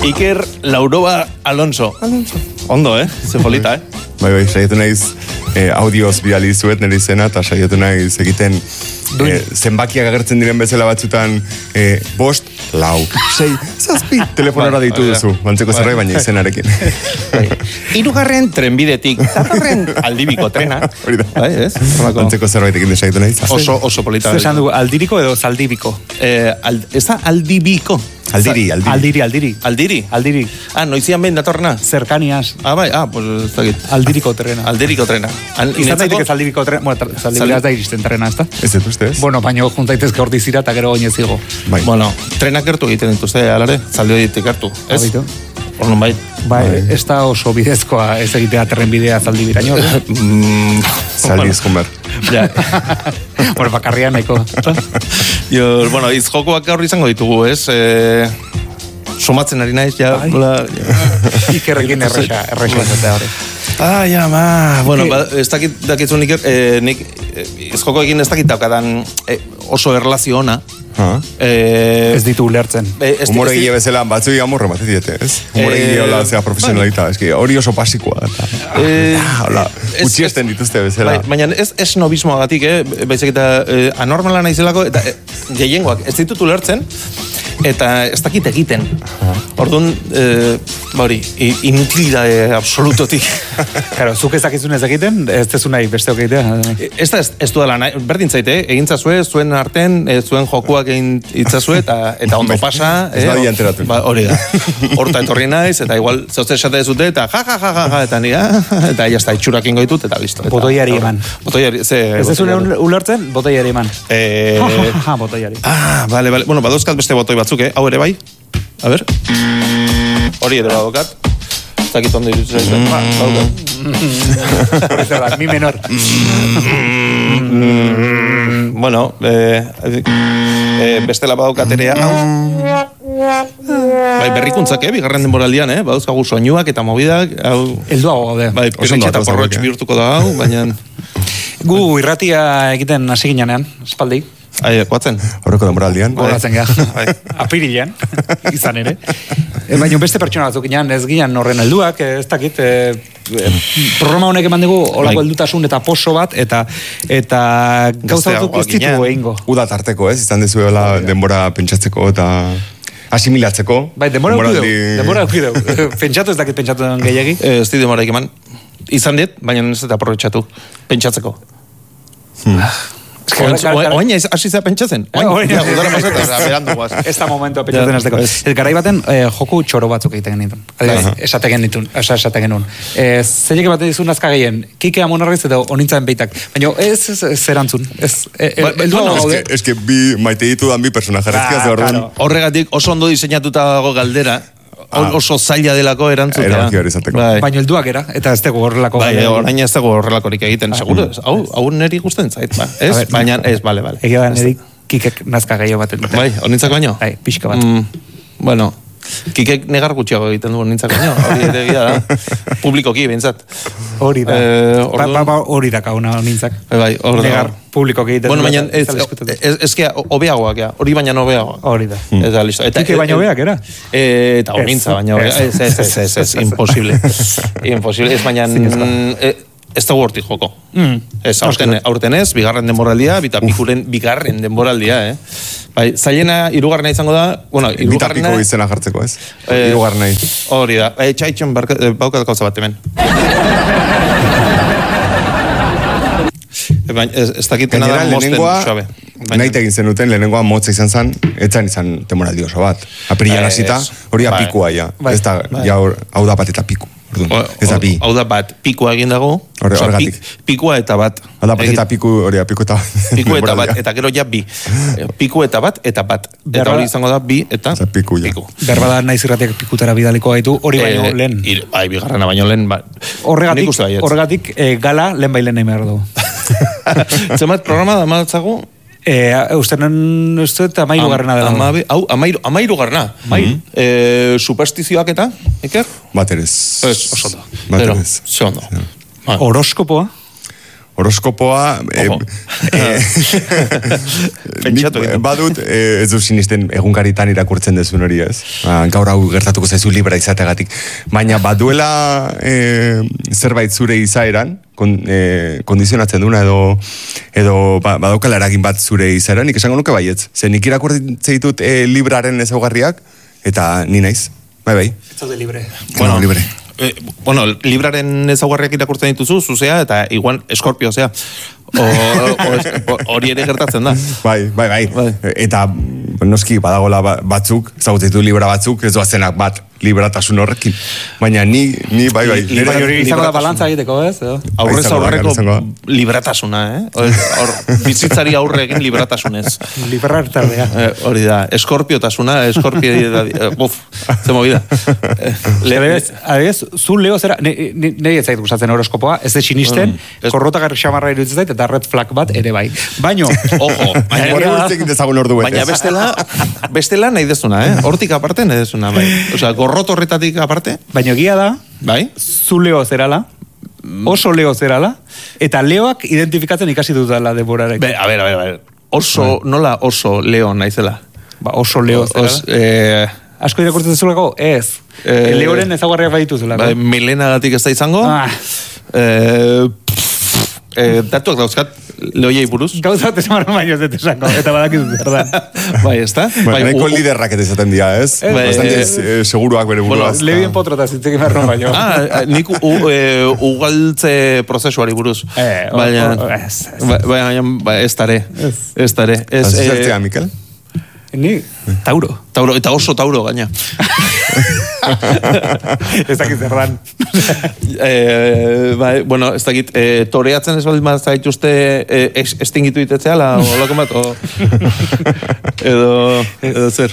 Iker Lauroba Alonso. Ondo, Ze polita, Bai, saiatu naiz audioz bidali zuet nire izena, eta saiatu naiz egiten zenbakiak agertzen diren bezala batzutan 5, 4, 6, 7 telefonora deitu duzu, bantzeko zerbait baina izenarekin. 3. trenbidetik, datorren aldibiko trena. Bantzeko zerbaitekin desaitu naiz. Oso polita. Zesan du, aldiriko edo zaldibiko? Ez da aldibiko. Aldiri. Noizian behin datorna? Zerkaniaz. Bai, pues ez dakit. Aldiriko trena. Izan daiteke zaldibiko trena, bueno, zaldibiko da iristen trena, ez da? Ez dut uste, ez? Bueno, baina juntaitezke horti zira eta gero oinez zigo. Bueno, trenak gertu egiten dituzte, alare, zaldibidetik gertu, ez? Orduan bai. Bai, ez da oso bidezkoa ez egitea terrenbidea zaldibiraino. Zaldiz jumber. Bueno, bakarrian nahiko. Bueno, izjokoak gaur izango ditugu, ez? Somatzen ari naiz, ja. Ikerrekin erresa ezatea hori. Bueno, ez dakitzun nik izjokoekin ez dakit daukadan oso erlazio ona. Ez ditu ulertzen. Humore gile bezala batzui amorre bat diete, ez? Humore gile hola zea profesionalita, hori oso pasikoa. Utxiesten dituzte bezala. Baina ez nobismoagatik, baizik eta anormala naizelako, eta gehiengoak ez ditut ulertzen, eta ez dakit egiten. Orduan, inutilidade absolutotik. Claro, zuk ez dakizun ez egiten, ez tezu nahi besteok egitea? Ez du dela, berdin zaite, egintzazue, zuen arten, zuen jokuak egin itzazue, eta ondo pasa. Ez badia enteratu. Hori da. Horta etorri naiz, eta igual, zauzte esate dezute, eta ja, eta nira, eta jazta, itxurak ingo ditut, eta listo. Botoiari eman. Ez dezune ulertzen, botoiari eman. Botoiari. Bale. Bueno, badozkat beste botoi batzuk, hau ere bai? A ber. Hori ere badokat. Ez dakit ondo irutzen. Badokat. Mi menor. Bueno, bestela badokat ere hau. Bai, berrikuntzak, bigarren denboraldian, badauzkagu soinuak eta mobidak. Elduago gaude. Bai, peretxe eta porrotx bihurtuko da hau, baina... Gu irratia egiten hasi ginean, espaldi. Koatzen? Horreko denboraldian. Horatzen gara. Apirilean, izan ere. Baina beste pertsona batzuk ginean, ez ginean horren helduak, ez dakit, programa honek eman dugu olako heldutasun eta poso bat, eta gauza batzuk ez ditu egingo. Uda tarteko, ez? Izan dezuela denbora pentsatzeko eta asimilatzeko. Bai, denbora aukideu. Pentsatu ez dakit pentsatu den gehiagi. Ez di denbora eman. Izan dit, baina ez eta aprobetxatu. Pentsatzeko. Oain hasi zea pentsatzen. Ez da momentua pentsatzen azteko. Ez garai baten joku txoro batzuk egiten genitun. Esaten genuen. Zeinek baten dizun azka gehien, Kike Amonarriz eta onintzen beitak. Baina ez erantzun. Ez que bi maite ditudan bi personajarezkiaz. Horregatik oso ondo diseinatuta dago galdera, oso zaila delako erantzutea. Baina helduak era, eta ez dago horrelako. Bai, orain ez dago horrelakorik egiten, seguro. Hau neri gusten zait, ez? Baina ez, bale. Egia da neri Kikek nazka gehiago baten. Bai, honintzak baino? Bai, pixka bat. Bueno, Kikek negar gutxiago egiten du honintzak baino, hori ere egia da. Publikoki, behintzat. Hori da. Hori da kauna honintzak. Bai, hori da. Negar publikoki egiten du. Bueno, baina ez que obeagoak, hori baina obeagoak. Hori da. Eta listo. Kike baino obeak, era? Eta honintza baino obeak. Ez, imposible. Imposible, ez baina... Ez da hortik joko. Aurten ez, bigarren denboraldia, bita pikuren bigarren denboraldia, Bai, zailena, irugarrena izango da, bueno, irugarrena... Bita piko izena jartzeko, ez? Irugarrena. Hori da, txaitxon baukat gauza bat hemen. Ez dakiten nada mosten suabe. Naite egin zenuten, lehenengoa motza izan zen, etzan izan temoraldi oso bat. Apirilan hasita, hori apikua ja. Ez da, hau da bat eta piku. Ez da bi. Hau da bat, pikua egin dago. Horregatik. Pikua eta bat. Hau da bat eta piku, hori piku eta bat. Piku eta bat, eta gero ja bi. Piku eta bat, eta bat. Eta hori izango da bi eta piku. Berbada naiz irratiak pikutara bidaliko gaitu, hori baino lehen. Bai, bigarrena baino lehen. Horregatik, gala lehen bai lehen nahi behar du. Zemat programa da matzago? Ustenan eta amairugarrena dela. Amairugarrena. Superstizioak eta, Iker? Baterez. Oso da. Ze ondo. Horoskopoa? horoskopoa badut ez du sinisten egunkaritan irakurtzen dezun hori ez. Gaur hau gertatuko zaizu libra izateagatik. Baina baduela zerbait zure izaeran, kondizionatzen duna edo badaukala eragin bat zure izaeran, nik esango nuke baietz. Zer nik irakurtzen ditut libraren ezaugarriak, eta ni naiz. Bai. Ez zaude libre. Bueno, libre. Libraren ezaugarriak irakurtzen dituzu, zuzea, eta igual eskorpio, zea. Hori ere gertatzen da. Bai. Eta noski badagola batzuk, ezagutzen libra batzuk, ez doazenak bat libratasun horrekin. Baina ni bai. Baina hori izango da balantza egiteko, ez? Aurrez aurreko libratasuna, bizitzari aurre egin libratasunez. Librartardea. Hori da, eskorpiotasuna, ze movida. Adibidez, zu Leo zera, nahi ez zait gustatzen horoskopoa, ez de sinisten, korrotagarri xamarra iruditzen zait, eta red flag bat ere bai. Baino, baina bestela nahi dezuna, hortik aparte nahi dezuna, bai. Osea, gorrot horretatik aparte. Baina egia da, bai? Zu Leo zerala, oso Leo zerala, eta Leoak identifikatzen ikasi dutala denborarek. A ver. Nola oso Leo naizela? Oso Leo zerala. Asko irakurtzen zulako? Ez. Leoren ezaguarriak baditu zulako. Milenagatik ez da izango. Datuak dauzkat, Leoiei buruz. Gauzat esamarro baino ez esango, eta badakizut, verdad. Bai, ez da? Nahiko liderrak ez izaten dira, ez? Bastante seguruak bere buruaz. Lehien potrota zitzekin marro baino. Nik ugaltze prozesuari buruz. Baina, ez tare. Zertzea, Mikel? Ni, Tauro. Eta oso Tauro gaina. Ez dakit zerran. Bueno, ez dakit, toreatzen ez baldin bat zaituzte estingitu ditetzea, olako bat, edo zer.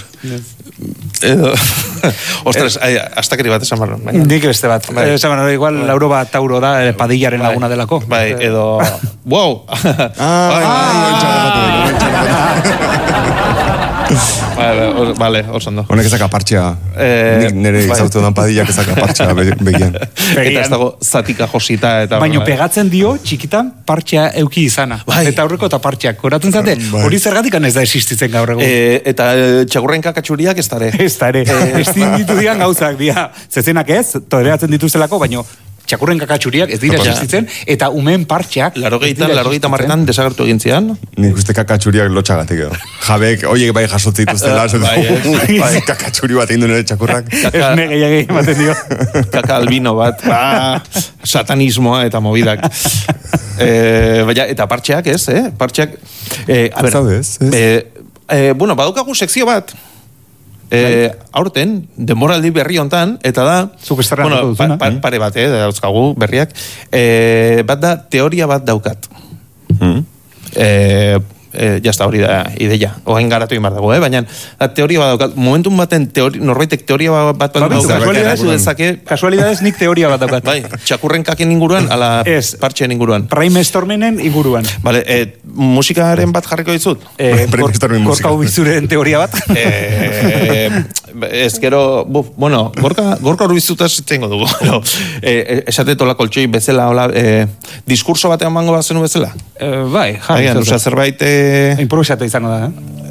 Ostras, astakeri bat esan barron. Nik beste bat. Esan barron, igual Lauro bat Tauro da, Padillaren laguna delako. Bai, edo... Wow! Vale, oso honek ezaka partxea. Nire izautu dan Padillak ezaka partxea begian. Eta ez dago zatika josita. Baina pegatzen dio txikitan partxea euki izana. Eta aurreko eta partxeak. Koratzen zate, hori zergatik ez da existitzen gaur egun. Eta txakurren kakatxuriak ez dare. Ez dare. Ez ditu dian gauzak dira. Zezenak ez, toreatzen dituzelako, baina txakurren kakatxuriak ez dira existitzen, eta umen partxeak... Larogeita marretan desagertu egin zian. Nik uste kakatxuriak lotxagatik edo. Jabek, oiek bai jasotzen dituztela, kakatxuri bat egin du nire txakurrak. Ez negeiak egin baten dio. Kaka albino bat, satanismoa eta mobidak. Eta partxeak ez, partxeak... Zaudez, bueno, badaukagu sekzio bat, aurten, denboraldi berri hontan, eta da, pare bat, dauzkagu berriak, bat da, teoria bat daukat. Jazta hori da ideia, oain garatu inbar dago, baina teoria bat daukat, momentum baten norbaitek teoria bat daukat. Kasualidades nik teoria bat daukat. Bai, txakurren kaken inguruan, ala partxeen inguruan. Brainstormingen inguruan. Vale, musikaren bat jarriko dizut? Gorka Urbizuren teoria bat? Ez gero, bueno, gorka Urbizutaz zengo dugu. Esate tola koltsoi bezala, diskurso batean mango bat zenu bezala? Bai, zerbait... Improvisatu izango da,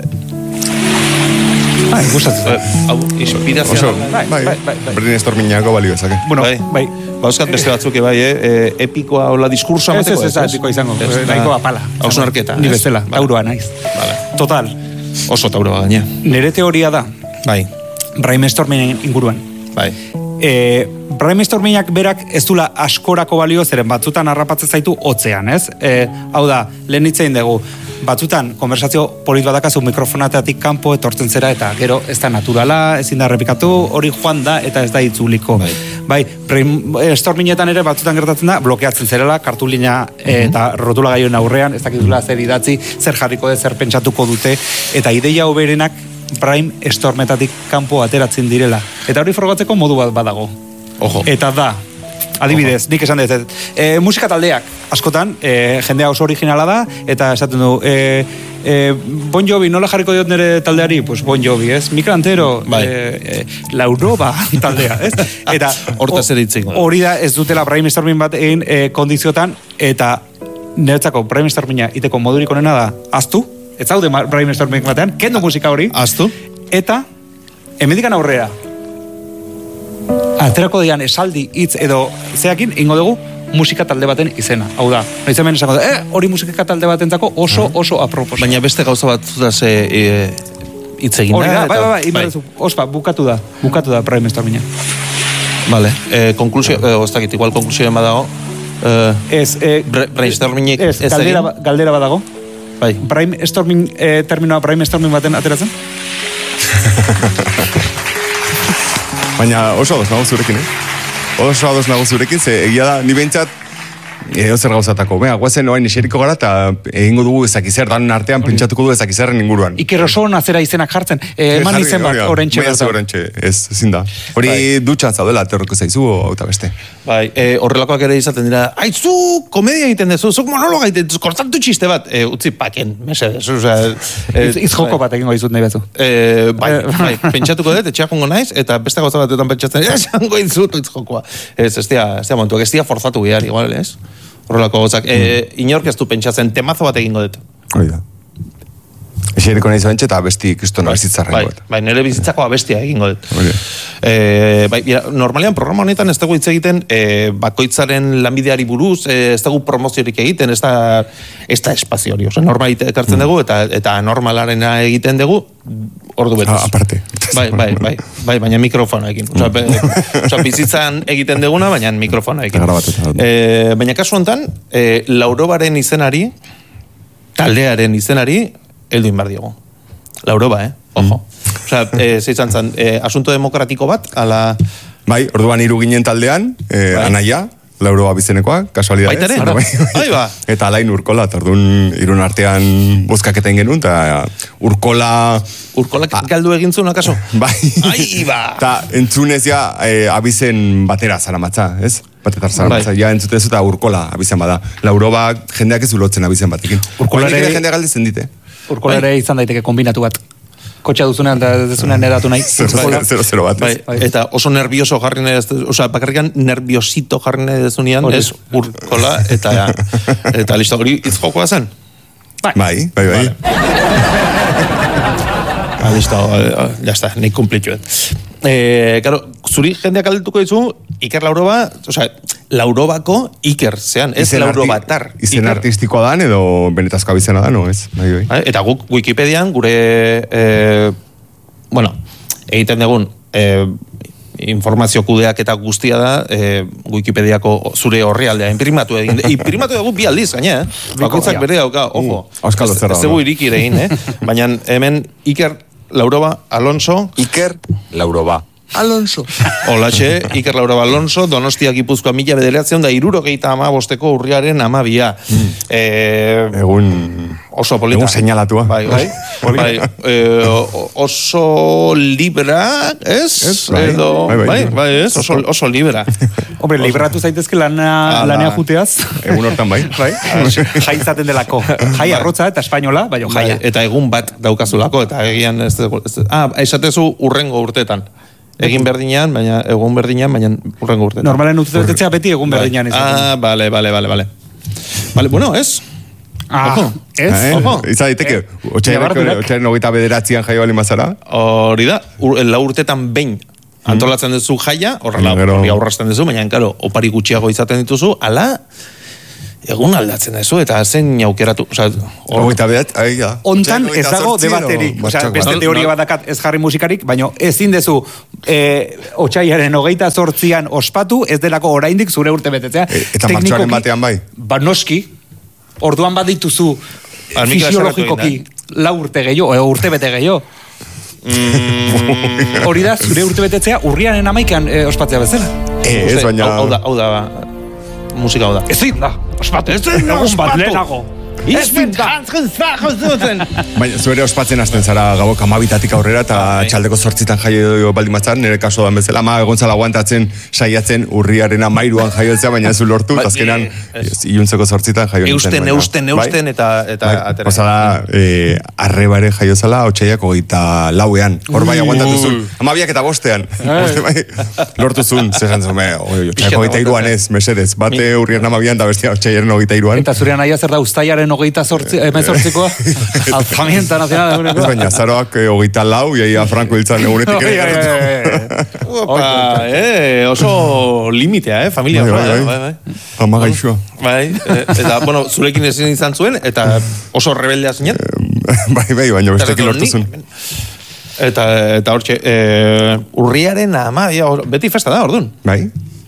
inspirazioa. Brainstormingako balio ezake. Bai. Bauzkat beste batzuk, bai, epikoa ola diskursoa mateko. Ez epikoa izango, nahiko apala. Hausnarketa. Ni bezala, Tauroa naiz. Total. Oso Tauroa gaina. Nere teoria da. Bai. Brainstormingen inguruan. Bai. Brainstormingak berak ez dula askorako balio, zeren batzutan harrapatzen zaitu hotzean, ez? Hau da, lehen hitzein dugu, batzutan konversazio polit badakazu mikrofonateatik kanpo etortzen zera, eta gero ez da naturala, ezin da errepikatu, hori joan da, eta ez da itzuliko. Bai, brainstormingetan ere batzutan gertatzen da, blokeatzen zerela, kartulina eta rotula gaioen aurrean, ez dakitula zer idatzi, zer jarriko de, zer pentsatuko dute, eta ideia hoberenak brainstormetatik kanpo ateratzen direla. Eta hori frogatzeko modu bat badago. Eta da, adibidez, nik esan dut, musika taldeak, askotan, jendea oso originala da, eta esaten du, Bon Jovi, nola jarriko diot nire taldeari? Pues Bon Jovi, ez? Mikel Antero, Lauroba taldea, ez? Eta hortaz ere hitzik. Hori da, ez dutela brainstorming bat egin kondiziotan, eta niretzako brainstorminga iteko modurik onena da, aztu, ez zaude brainstorming batean, kendu musika hori, aztu, eta hemendikan aurrera, aterako dian esaldi hitz edo zeakin, ingo dugu, musika talde baten izena. Hau da, noiz hemen esango da, hori musika talde batentzako oso apropos. Baina beste gauza bat zutaz hitz egin da. Bai, ospa, bukatu da brainstorminga. Vale, konklusio, oztakit, igual konklusioen badago. Brainstormingik ez egin. Galdera badago. Bai. Brainstorming, terminoa brainstorming baten ateratzen? Baina oso ados nago zurekin, Oso ados nago zurekin, ze egia da, ni behintzat, zer gauzatako. Guazen oain eseriko gara, eta egingo dugu ezakizer, danen artean pentsatuko du ezakizerren inguruan. Iker oso nazera izenak jartzen, eman izen bat, orentxe bat. Ez, ezin da. Hori dutxan zaudela, aterroko zaizu, eta beste. Bai, horrelakoak ere izaten dira, aizu, komedia egiten dezu, zuk monologa egiten dezu, kortatu txiste bat, utzi paken, mesedez, izjoko bat egingo izut nahi batzu. Bai, pentsatuko dut, etxea jongo naiz, eta beste gauza batetan pentsatzen, esango izut, izjokoa. Ez dia montuak, ez dia forzatu behar, igual, ez? Horrelako gozak. Inork ez du pentsatzen, temazo bat egingo dut. Hori da. Eseriko nahi zuen eta abesti kristona bizitzarra egingo dut. Bai, nire bizitzako abestia egingo dut. Normalean programa honetan ez dugu hitz egiten bakoitzaren lanbideari buruz, ez dugu promoziorik egiten, ez da espazio hori. Normalite ekartzen dugu eta normalarena egiten dugu, ordu betuz. Aparte. Bai, baina mikrofonoekin. Bizitzan egiten duguna, baina mikrofonoekin. Baina kasu honetan, Laurobaren izenari, taldearen izenari, helduin bar diogu. Lauroba, Ojo. Zeizan zan, asunto demokratiko bat, ala... Bai, orduan hiru ginen taldean, anaia, Lauroba bizenekoa, kasualidadez. Baitare? Ba. Eta alain Urkola, eta orduan irun artean bozkaketen genuen, eta Urkola... Urkolak galdu egin zuen, akaso? Bai. Ai, ba! Eta entzunez ja, abizen batera zaramatza, ez? Batetar zaramatza, ja entzutezu eta Urkola abizen bada. Lauroba jendeak ez ulotzen abizen batekin. Urkolare jendeak galdezen dite. Urkolare izan daiteke kombinatu bat. Kotxa duzunean eta dezunean edatu nahi. 0-0 bat. Eta oso nervioso jarri nahi, bakarrikan nerviosito jarri nahi dezunean, ez Urkola, eta listo, hori izjokoa zen? Bai. Listo, ya está, nik kumplituet. Claro, zuri jendeak aldetuko dizu, Iker Lauroba, Laurobako Iker, zean, ez Laurobatar. Izen artistikoa dan, edo benetazko abizena da, no, ez? Eta guk Wikipedian, gure, egiten dugun, informazio kudeak eta guztia da, Wikipediako zure horrialdea, imprimatu dugu bi aldiz, gaina, bakoitzak bere dauka, ojo. Ez dugu iriki ere egin, baina hemen Iker Lauroba Alonso. Iker Lauroba Alonso. Olaxe, Iker Lauroba Alonso, Donostia Gipuzkoa 1975 urriaren 12. Egun oso polita. Egun seinalatua. Bai. Oso libra, ez? Bai, ez? Oso libra. Hombre, libratu zaitezke lanea juteaz. Egun hortan bai. Jai izaten delako. Jai arrotza eta espainola, bai, jaia. Eta egun bat daukazulako, eta egian esatezu urrengo urtetan. Egin berdinean, baina egun berdinean, baina urrengo urtetan. Normalen urtetetzea beti egun berdinean. Vale. Vale, bueno, ez? Iza daiteke, otxaren 29an jaio bali mazara? Hori da, lau urtetan behin antolatzen duzu jaia, horrela aurrasten duzu, baina, karo, opari gutxiago izaten dituzu, ala, egun aldatzen duzu, eta zen aukeratu. Ontan ez dago debaterik. Beste teoria badakat ez jarri musikarik, baina ezin dezu otxaiaren 28an ospatu, ez delako oraindik zure urte betetzea. Eta martxoaren batean bai? Ba noski, orduan bat dituzu fisiologikoki lau urte gehiago, urte bete gehiago. Hori da, zure urte betetzea urriaren 11an ospatzea bezala. Ez baina... Hau da, musika hau da. Ezin da, ospatu. Egun bat lehenago. Ich bin Baina, zuere ospatzen hasten zara gabok 12 aurrera eta txaldeko 8 jaio baldin batzan, nire kaso dan bezala, ama egon zala aguantatzen saiatzen urriaren 13an jaiotzea, baina ez du lortu, eta azkenan iluntzeko 8 jaio nintzen. Eusten eta atera. Osala, arreba ere jaio zala, otxaiak 24ean. Hor bai aguantatu zuen. 12 eta 5ean. Lortu zuen, zesan zuen, otxaiak 23an ez, mesedez. Bate urriaren 12an da bestia otxaiaren 23an. Eta zurean aia zer da ustaiaren 18ko? Alzamienta nazionala. Ez baina, zaroak 24, iaia Franco hiltzan egunetik ere. Oso limitea, familia. Ama gaixoa. Eta, bueno, zurekin ezin izan zuen, eta oso rebeldea zinen. Bai, baina bestekin lortu zuen. Eta hortxe, urriaren beti festa da, orduan. Bai.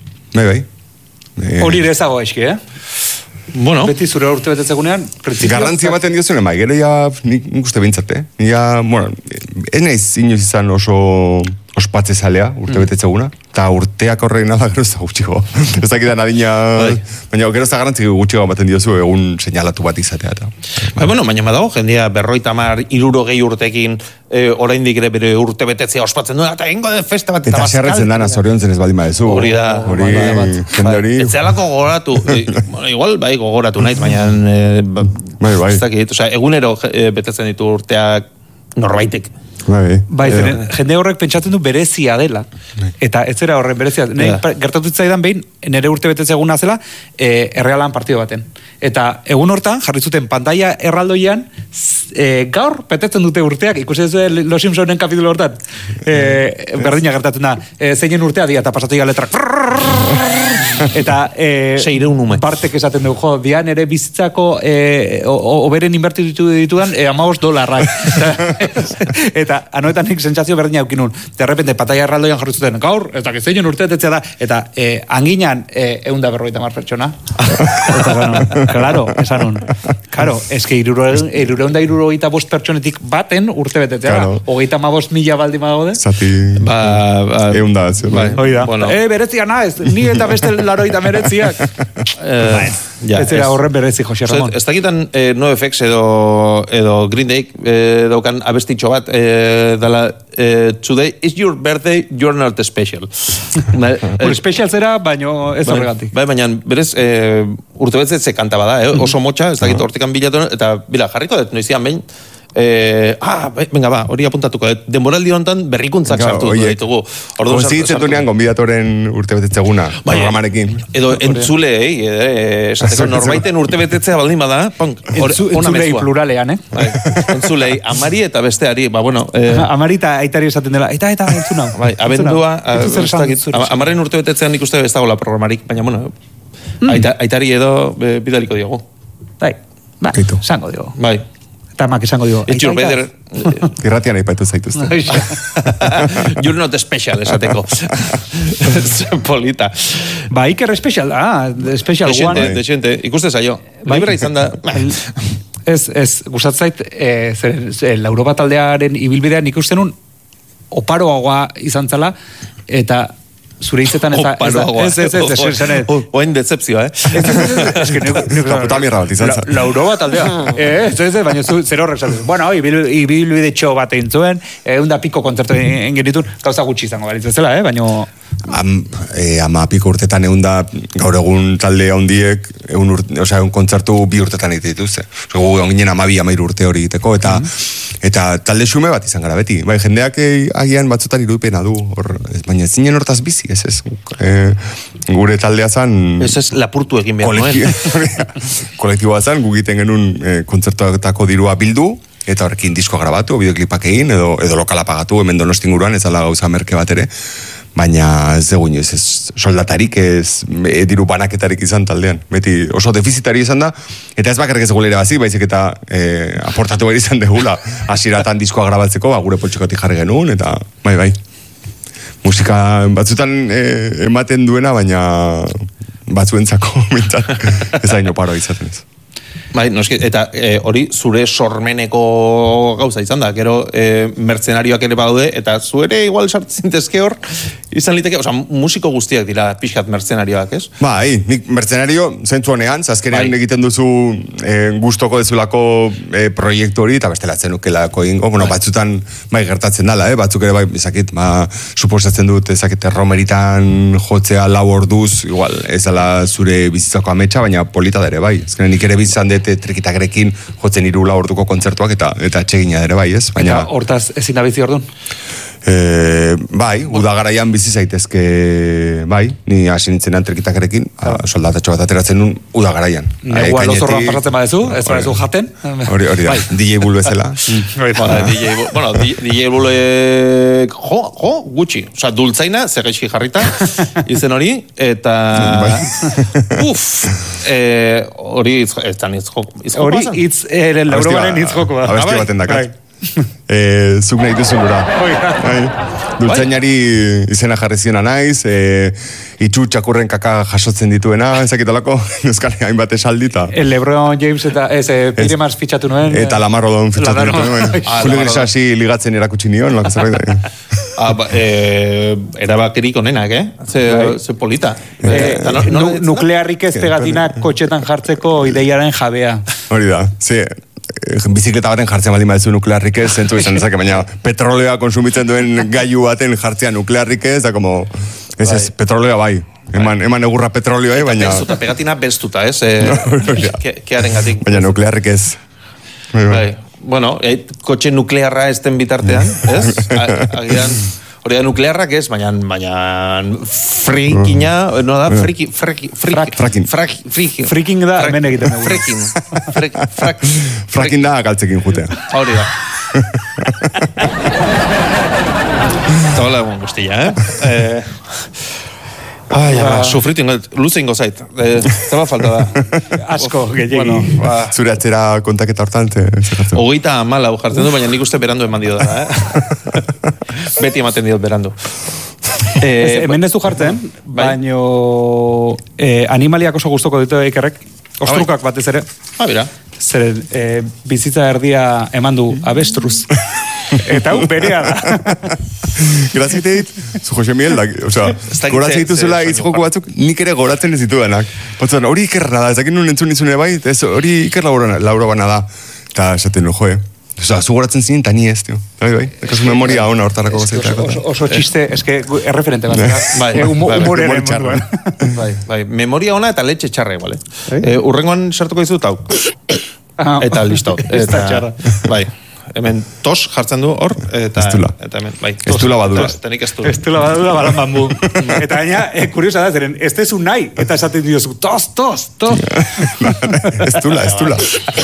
Hori ere ezago eski, Bueno. Beti zure urte betetzegunean, garrantzia ematen diozuen, bai, gero ja nik uste bintzate. Bueno, ez naiz inoiz izan oso ospatze zalea, urte betetzeguna, eta urteak horrein nada gero ez da gutxigo. Ez dakidan adina, baina gero ez da garrantzik gutxigo ematen diozu egun seinalatu bat izatea. Bueno, baina badago, jendia 50, 60 urtekin oraindik ere bere urte betetzea ospatzen duen, eta egingo de festa bat. Eta xerretzen dana zoriontzen ez baldin badezu. Hori da. Jende hori. Ez zehalako gogoratu, igual bai gogoratu naiz, baina ez dakit, egunero betetzen ditu urteak norbaitek. Bai, jende horrek pentsatzen du berezia dela. Eta ez zera horren berezia. Gertatu zaidan behin, nire urte betetze eguna zela, Errealan partido baten. Eta egun hortan, jarri zuten pantalla erraldoian, gaur betetzen dute urteak, ikusi ez Los Simpsonen kapitulo hortan. Berdina gertatzen da, zeinen urtea dia, eta pasatu letrak. Eta partek esaten dugu, jo, dian ere bizitzako oberen inbertitu ditudan $50. Eta anoetan nik sentsazio berdina eukinun. De repente, pantalla erraldoian jarri zuten, gaur, ez dakit zeinen urteatetzea da, eta anginan 150 pertsona. Eta claro, esan nun. Claro, eske 365 pertsonetik baten urte betetzea da. 35.000 baldin badaude. Zati, egun da. Hoi da. Berezia naiz, ni eta beste 89ak. Ez era horren berezi, Jose Ramon. Ez dakitan NoFX edo Green Day daukan abestitxo bat dala today is your birthday, you're not special. Special zera, baino ez horregatik. Bai, baina berez urtebetze kanta bada, oso motxa, ez dakit hortikan bilatu, eta bila jarriko dut, noizian behin, venga ba, hori apuntatuko, denboraldi honetan berrikuntzak sartu ditugu. Konziditzen duenean gonbidatoren urtebetetzeguna, programarekin. Edo entzulei, esateko norbaiten urtebetetzea baldin bada, entzulei pluralean, entzulei, amari eta besteari, bueno. Amari eta aitari esaten dela, eta entzuna. Abendua, amaren urtebetetzean ikuste ez dagoela programarik, baina, bueno, aitari edo bidaliko diogu. Bai, zango diogu. Bai. Eta mak esango digo. It's your better. Irratian aipatu zaituzte. You're not special, esateko. Polita. Ba, Iker special, special one. Dexente, ikuste zaio. Libra izan da. Ez, gustatzait, Europa taldearen ibilbidean ikusten un oparoagoa izan zala, eta zure hitzetan ez oen decepzioa, Ez que kaputa mierra bat izan la Europa taldea. Baina zer horrek zaten. Bueno, ibilbide txo bat egin zuen, 100 kontzertu egin genitun, gauza gutxi izango balitz zela, baina... 10 urtetan 100 gaur egun talde handiek un kontzertu 2 urtetan egite dituzte. Gu egon ginen 12-13 urte hori egiteko, eta talde xume bat izan gara beti. Bai, jendeak agian batzutan irudipena du, baina ez zinen hortaz bizi, ez. Gure taldea zan... Ez lapurtu egin behar nuen. Kolektiboa zan, gu egiten genuen kontzertuetako dirua bildu, eta horrekin disko grabatu, bideoklipak egin, edo lokala pagatu, hemen Donostin guruan, ez ala gauza merke bat ere, baina ez dugu ez soldatarik, ez diru banaketarik izan taldean. Beti oso defizitari izan da, eta ez bakarrik ez gulera bazik, baizik eta aportatu behar izan degula, hasieratan diskoa grabatzeko, gure poltsikotik jarri genuen, eta bai. Musika batzutan ematen duena, baina batzuentzako ez haino paro izaten ez. Bai, noski, eta hori zure sormeneko gauza izan da, gero mertzenarioak ere badaude, eta zu ere igual sartzintezke hor, izan liteke, oza, musiko guztiak dira pixkat mertzenarioak, ez? Bai, nik mertzenario zentzu honean, azkenean egiten duzu gustoko dezulako proiektu hori, eta bestelatzen nukelako ingo, bueno, batzutan bai gertatzen dala, batzuk ere bai, ezakit, suposatzen dut, ezakit, erromeritan jotzea 4 orduz, igual, ez dala zure bizitzako ametsa, baina polita dere bai, ezkenean nik ere bizan dute trikitakerekin jotzen 4 orduko kontzertuak, eta txegina dere bai, ez? Eta hortaz ezin da bizi orduan? Bai, udagaraian bizi zaitezke, bai, ni hasi nintzenan trikitakerekin, soldatatxo bat ateratzen nun udagaraian. Negua lozorroan pasatzen badezu, ez badezu jaten? Hori da, DJ Bull bezala. Bueno, DJ Bull gutxi, oza, dultzaina, zegeixki jarrita, izen hori, eta hori izan izjoko. Hori laurogaren izjoko da. Abesti baten dakat. Zuk nahi duzun gura. Dultzainari izena jarri ziona naiz, itxu txakurren kaka jasotzen dituena, ezakitolako, euskal hainbat esaldita. LeBron James eta Piremars fitxatu nuen. Eta Lamar Odom fitxatu nuen. Julio Iglesiasi ligatzen erakutsi nion, lako zerbait. Erabakerik onenak, ze polita. Nuklearrik ez pegatinak kotxetan jartzeko ideiaren jabea. Hori da, bizikleta baten jartzen baldin badezu nuklearrik ez, zentzu izan dezake, baina petroleoa konsumitzen duen gailu baten jartzea nuklearrik ez, da como, ez, petroleoa bai. Eman egurra petroleoa, baina... Eta pegatina belztuta, ez? Kearen gatik. Baina nuklearrik ez. Bai. Bueno, kotxe nuklearra ez den bitartean, ez? Agian... Hori da nuklearrak ez, baina frikina, no da, friking da, hemen egiten dugu. Fracking da galtzekin jutea. Hori da. Eta hola egun guztia, sufritu luze ingo zait. Zaba falta da. Asko, gehiagi. Zure atzera kontaketa hortan. 34 jartzen du, baina nik uste berandu eman dio da. Beti ematen diot berandu. Hemen ez du jartzen, baina animaliak oso gustoko ditu ikerrek. Ostrukak batez ere. Bira. Zeren, bizitza erdia eman du abestruz. Eta berea da. Graziteit, zu Jose Miel, goratzen dituzela izjoko batzuk, nik ere goratzen ez ditudanak. Hori ikerra da, ezakin nun entzun izune bai, hori iker lauro bana da. Eta esaten no, zu goratzen zinen, eta ni ez, tio. Bai, ekazu memoria ona hortarako gozaita. Oso txiste, eske erreferente bat. Humoreren munduan. Bai, memoria ona eta letxe txarre, bale. Urrengoan sartuko dizut, hau. Eta listo. Eta txarra. Bai. Hemen tos jartzen du hor, eta hemen, bai. Estula badura. Tenik estula. Estula badura balan bambu. Eta gaina, kuriosa da, zeren, ez tezu nahi, eta esaten diozu, tos. Estula.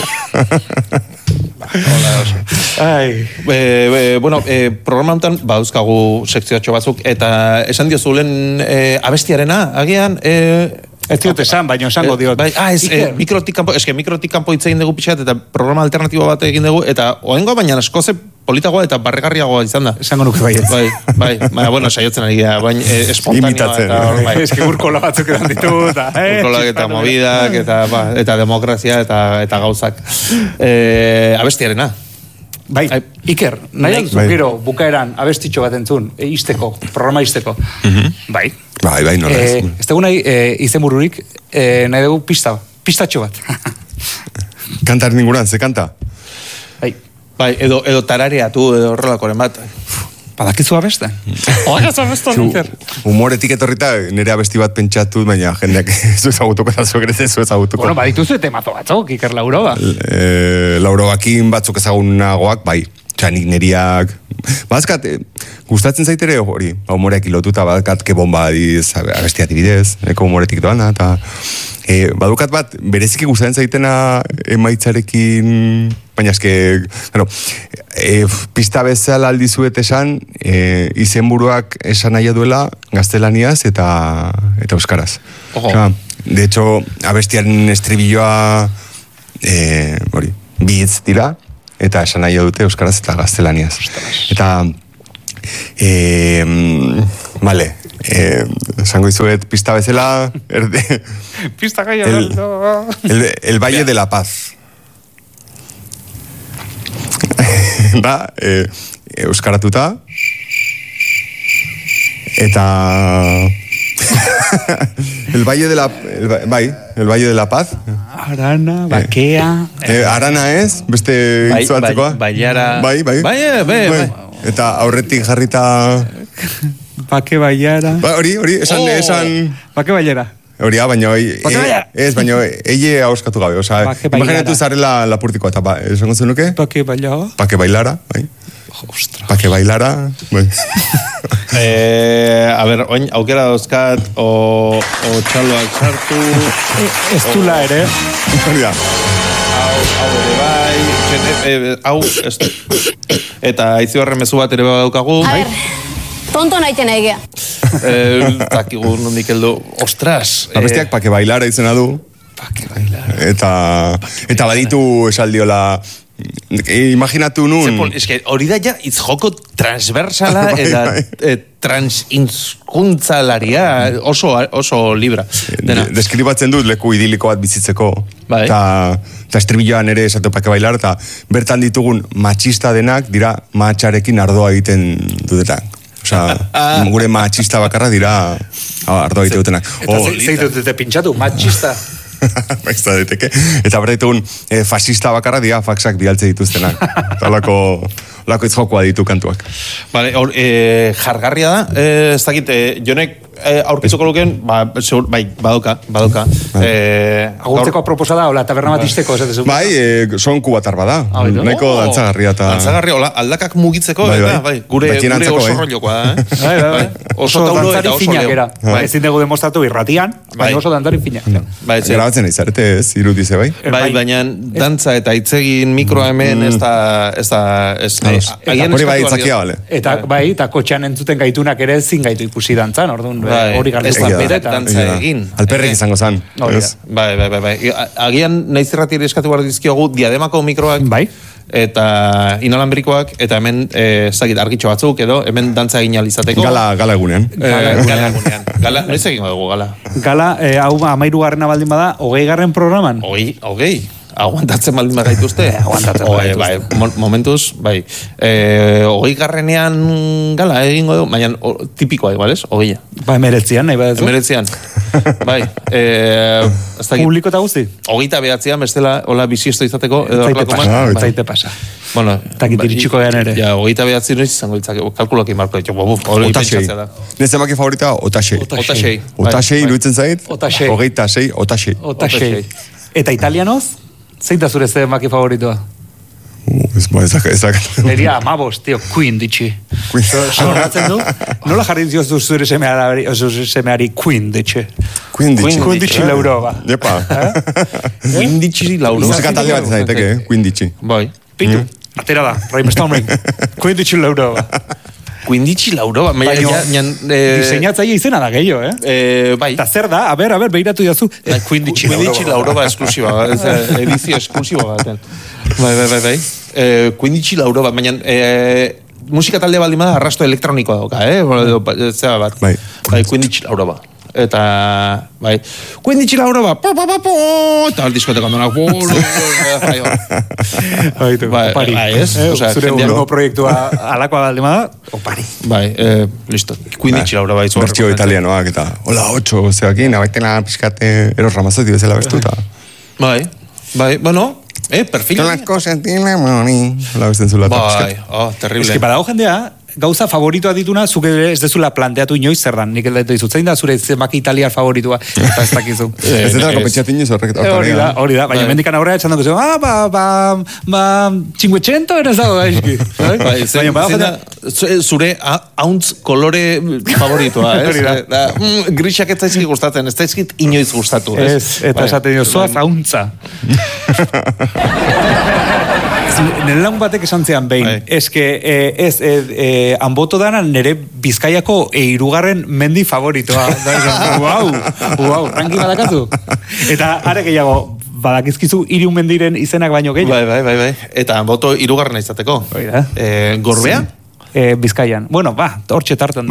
Bueno, programa honetan bauzkagu sekzioatxo batzuk, eta esan diozulen abestiarena, agian... Ez diot esan, baina esango diot. Mikrotik kanpo hitz egin dugu pixat, eta programa alternatibo bat egin dugu, eta oengo, baina askoze politagoa eta barregarriagoa izan da. Esango nuke baiet. Bai, bueno, saiotzen ari gara, baina espontanioa. Ez que urkola batzuk edan ditu, eta... Urkolak eta movidak, eta demokrazia, eta gauzak. Abestiarena. Bai, Iker, nahi gero bukaeran abestitxo bat entzun, programa izteko. Bai. Bai, nola ez. Ez dugu nahi izenbururik, nahi dugu pistatxo bat. Kantar ninguran, ze kanta? Bai, edo tarareatu, edo horrelakoren bat. Badakizu abesten? Oakizu abesten, Iker. Humoretik etorrita, nire abesti bat pentsatu, baina jendeak ez ezagutuko eta zuek ez ezagutuko. Bueno, badituzu temazo batzuk, Iker Lauroba. Laurobakin batzuk ezagunagoak, bai. Nik neriak... Bazkat, gustatzen zaitere hori, humoreak ilotuta, bazkat, ke bomba abesti adibidez, neko humoretik doana, eta... badukat bat, bereziki gustatzen zaitena emaitzarekin... Baina eske, pista bezala aldizuet esan, izenburuak esan nahi duela gaztelaniaz eta euskaraz. De hecho, abestiaren estribilloa bi hitz dira, eta esan nahi dute euskaraz eta gaztelaniaz. Eta, vale, esango izuet pista bezala, pista gaia el Valle de la Paz. Da, euskaratuta, Eta... el Valle de la... el Valle de la Paz. Arana, Bakea... Arana ez, beste hitzu batzekoa. Bailara... Bai. Eta aurretik jarrita... Bake Bailara... Hori, esan... Bake Bailara. Hori, baina... Ez, baina eie hauskatu gabe. Osa, imaginatu zarela lapurtikoa. Eta, esango zenuke? Bake Bailara. Bake Bailara, bai. Ostras. Bake Bailara, bai. A ber, oin, aukera dauzkat, o txaloak sartu... Ez dula ere. Hori da. Hau, eta Aizibarren mezu bat ere badaukagu. A ver, tonto naiten egea. Takigu nondik heldu, ostras. Besteak Bake Bailara izena du. Bake Bailara. Eta baditu esaldiola... Imaginatu nun... Es que hori da ja joko transversala eta transinzkuntzalaria oso libra. Deskribatzen dut leku idíliko bat bizitzeko. Bai. Eta estribilloan ere esatu Bake Bailar, eta bertan ditugun matxista denak dira matxarekin ardoa egiten dutetan. Osea, gure matxista bakarra dira ardoa egiten dutenak. Eta zeitu dute pintxatu, matxista. Baizta diteke. Eta bertaitun fascista bakarra dira faxak bidaltze dituztenak. Eta lako itzokoa ditu kantuak. Vale, jargarria da. Ez dakit, jonek aurkituko luken, bai, badoka. Agurtzeko aproposa da, hola, taberna bat izteko, esatezu. Bai, sonku bat arba da. Nahiko dantzagarria eta... Dantzagarria, hola, aldakak mugitzeko, eta, bai, gure oso rollokoa da, Bai. Oso dantzari finak era. Ezin dugu demostratu irratian, baina oso dantzari finak. Grabatzen izarete ez, irudize bai? Bai, baina dantza eta hitzegin mikroa hemen ez da... Hori bai itzakia, bale. Eta bai, eta kotxean entzuten gaitunak ere ezin gaitu ikusi dantzan, orduan, hori gardezan bete eta... Dantza egin. Alperrik izango zan. Bai. Agian naiz irratire eskatu behar dizkiogu diademako mikroak. Bai. Eta inalanberikoak, eta hemen zagit argitxo batzuk, edo hemen dantza egin alizateko. Gala egunean. Gala, noiz egingo dugu, gala? Gala, hau 13. baldin bada, 20. programan. 20. Aguantatzen baldin bat gaituzte? Aguantatzen bat gaituzte. Bai, momentuz, bai. 20. gala egingo dugu, baina tipikoa igual, ez? 20. Bai, emeretzian, nahi badezu. Emeretzian. Bai. Publiko eta guzti? 29an, bestela, hola bisiesto izateko, edo zaite pasa. Bueno, takit iritsiko gehan ere. Ja, 29 noiz izango ditzake, kalkuloak imarko ditu. Otaxei. Nez emaki favorita, Otaxei. Otaxei, iruditzen zait? Otaxei. 26, Otaxei. Otaxei. Eta italianoz? Zein da zure zemaki favoritoa? Ezak. Neria, amabos, tío, Queen ditxi. Zorratzen du? Nola jarri diozu zure semeari Queen ditxi? Queen ditxi lauroba. Jepa. Queen ditxi lauroba. Musika talde bat zaiteke, Queen ditxi. Bai. Pitu, atera da, Raimstorming. Queen ditxi lauroba. Quinditxi lauroba. Diseinatzaile izena da gehiago, Bai. Eta zer da? A ber, beiratu jazu. Quinditxi lauroba esklusiba. Edizio esklusiba baten. Bai. Quinditxi lauroba. Baina musika talde baldin bada arrasto elektronikoa dauka, zeba bat. Bai. Quinditxi lauroba. Eta, bai, Quinditxi lauroba, eta diskoteko andonak, opari. Zure urgo proiektua alakoa baldin bada, opari. Bai, listo, Quinditxi lauroba. Bertio italianoak eta, hola, 8, zeakin, abaitena pixkate eros ramazoti bezala bestuta. Bai, bueno, perfil. Las cosas tienen money. La besten zulata pixkat. Bai, terrible. Eski badago jendea, gauza favoritoa dituna, zuke ez dezula planteatu inoiz zer dan, nik eldatu dizut. Zein da zure zemaki italiar favoritua, eta ez dakizu. Ez dela kompetxatin inoz horrek. Hori da, baina mendikan aurrera etxandok zeu, txinguetxento eres dago da eski. Zure hauntz kolore favoritua, ez? Grisak ez zaizkit gustatzen, ez zaizkit inoiz gustatu, ez? Eta esaten dio, zoaz hauntza. Nire lan batek esan zean behin, eske hanboto dana nire Bizkaiako hirugarren mendi favoritoa. Uau, ranki badakatu. Eta are gehiago, badakizkizu hiru mendiren izenak baino gehiago. Bai. Eta hanboto hirugarren izateko. Gorbea? Bizkaian. Bueno, hortxe tartan.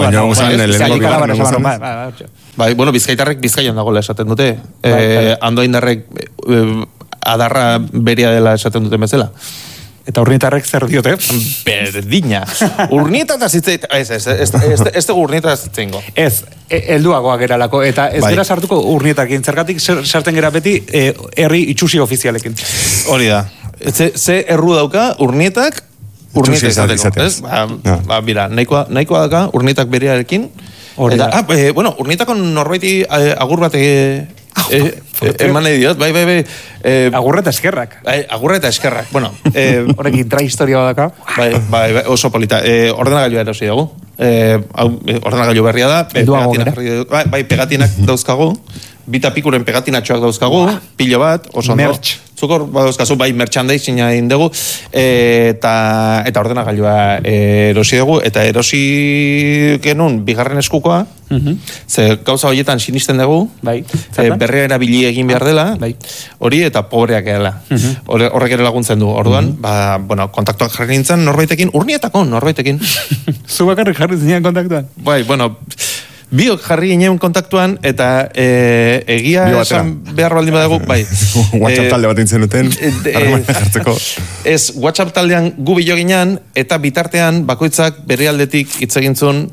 Bai, bueno, bizkaitarrek Bizkaian dagoela esaten dute. Andoaindarrek adarra beria dela esaten duten bezala. Eta urnietarrek zer diote? Berdina. Urnietataz zitzeit, ez dugu urnietataz zitzengo. Ez, helduagoa geralako, eta ez gera sartuko urnietakin, zergatik sarten gera beti herri itxusi ofizialekin. Hori da. Ze erru dauka urnietak izateko, ez? Bira, nahikoa dauka urnietak berearekin. Eta, urnietako norbaiti agur bat eman nahi diot, bai. Agurra eta eskerrak. Agurra eta eskerrak, bueno. Horrekin historia badaka. Bai, oso polita. Ordenagailua erosi dugu. Ordenagailu berria da. Bai, pegatinak dauzkagu. Bita pikuren pegatinatxoak dauzkagu. Pilo bat, oso ondo. Merch. Zukor, dauzkazu, bai, merchandising egin dugu. Eta ordenagailua erosi dugu. Eta erosi genuen bigarren eskukoa. Ze gauza horietan sinisten dugu. Bai. Berrea erabili egin behar dela. Hori eta pobreak edela. Horrek ere laguntzen du. Orduan, kontaktuak jarri nintzen norbaitekin, urnietako norbaitekin. Zu bakarrik jarri zinean kontaktuan? Bai, biok jarri ginen kontaktuan, eta egia esan behar baldin badago, bai. WhatsApp talde bat intzen duten, harreman jartzeko. Ez, WhatsApp taldean gu bilo ginen, eta bitartean bakoitzak bere aldetik hitz egin zuen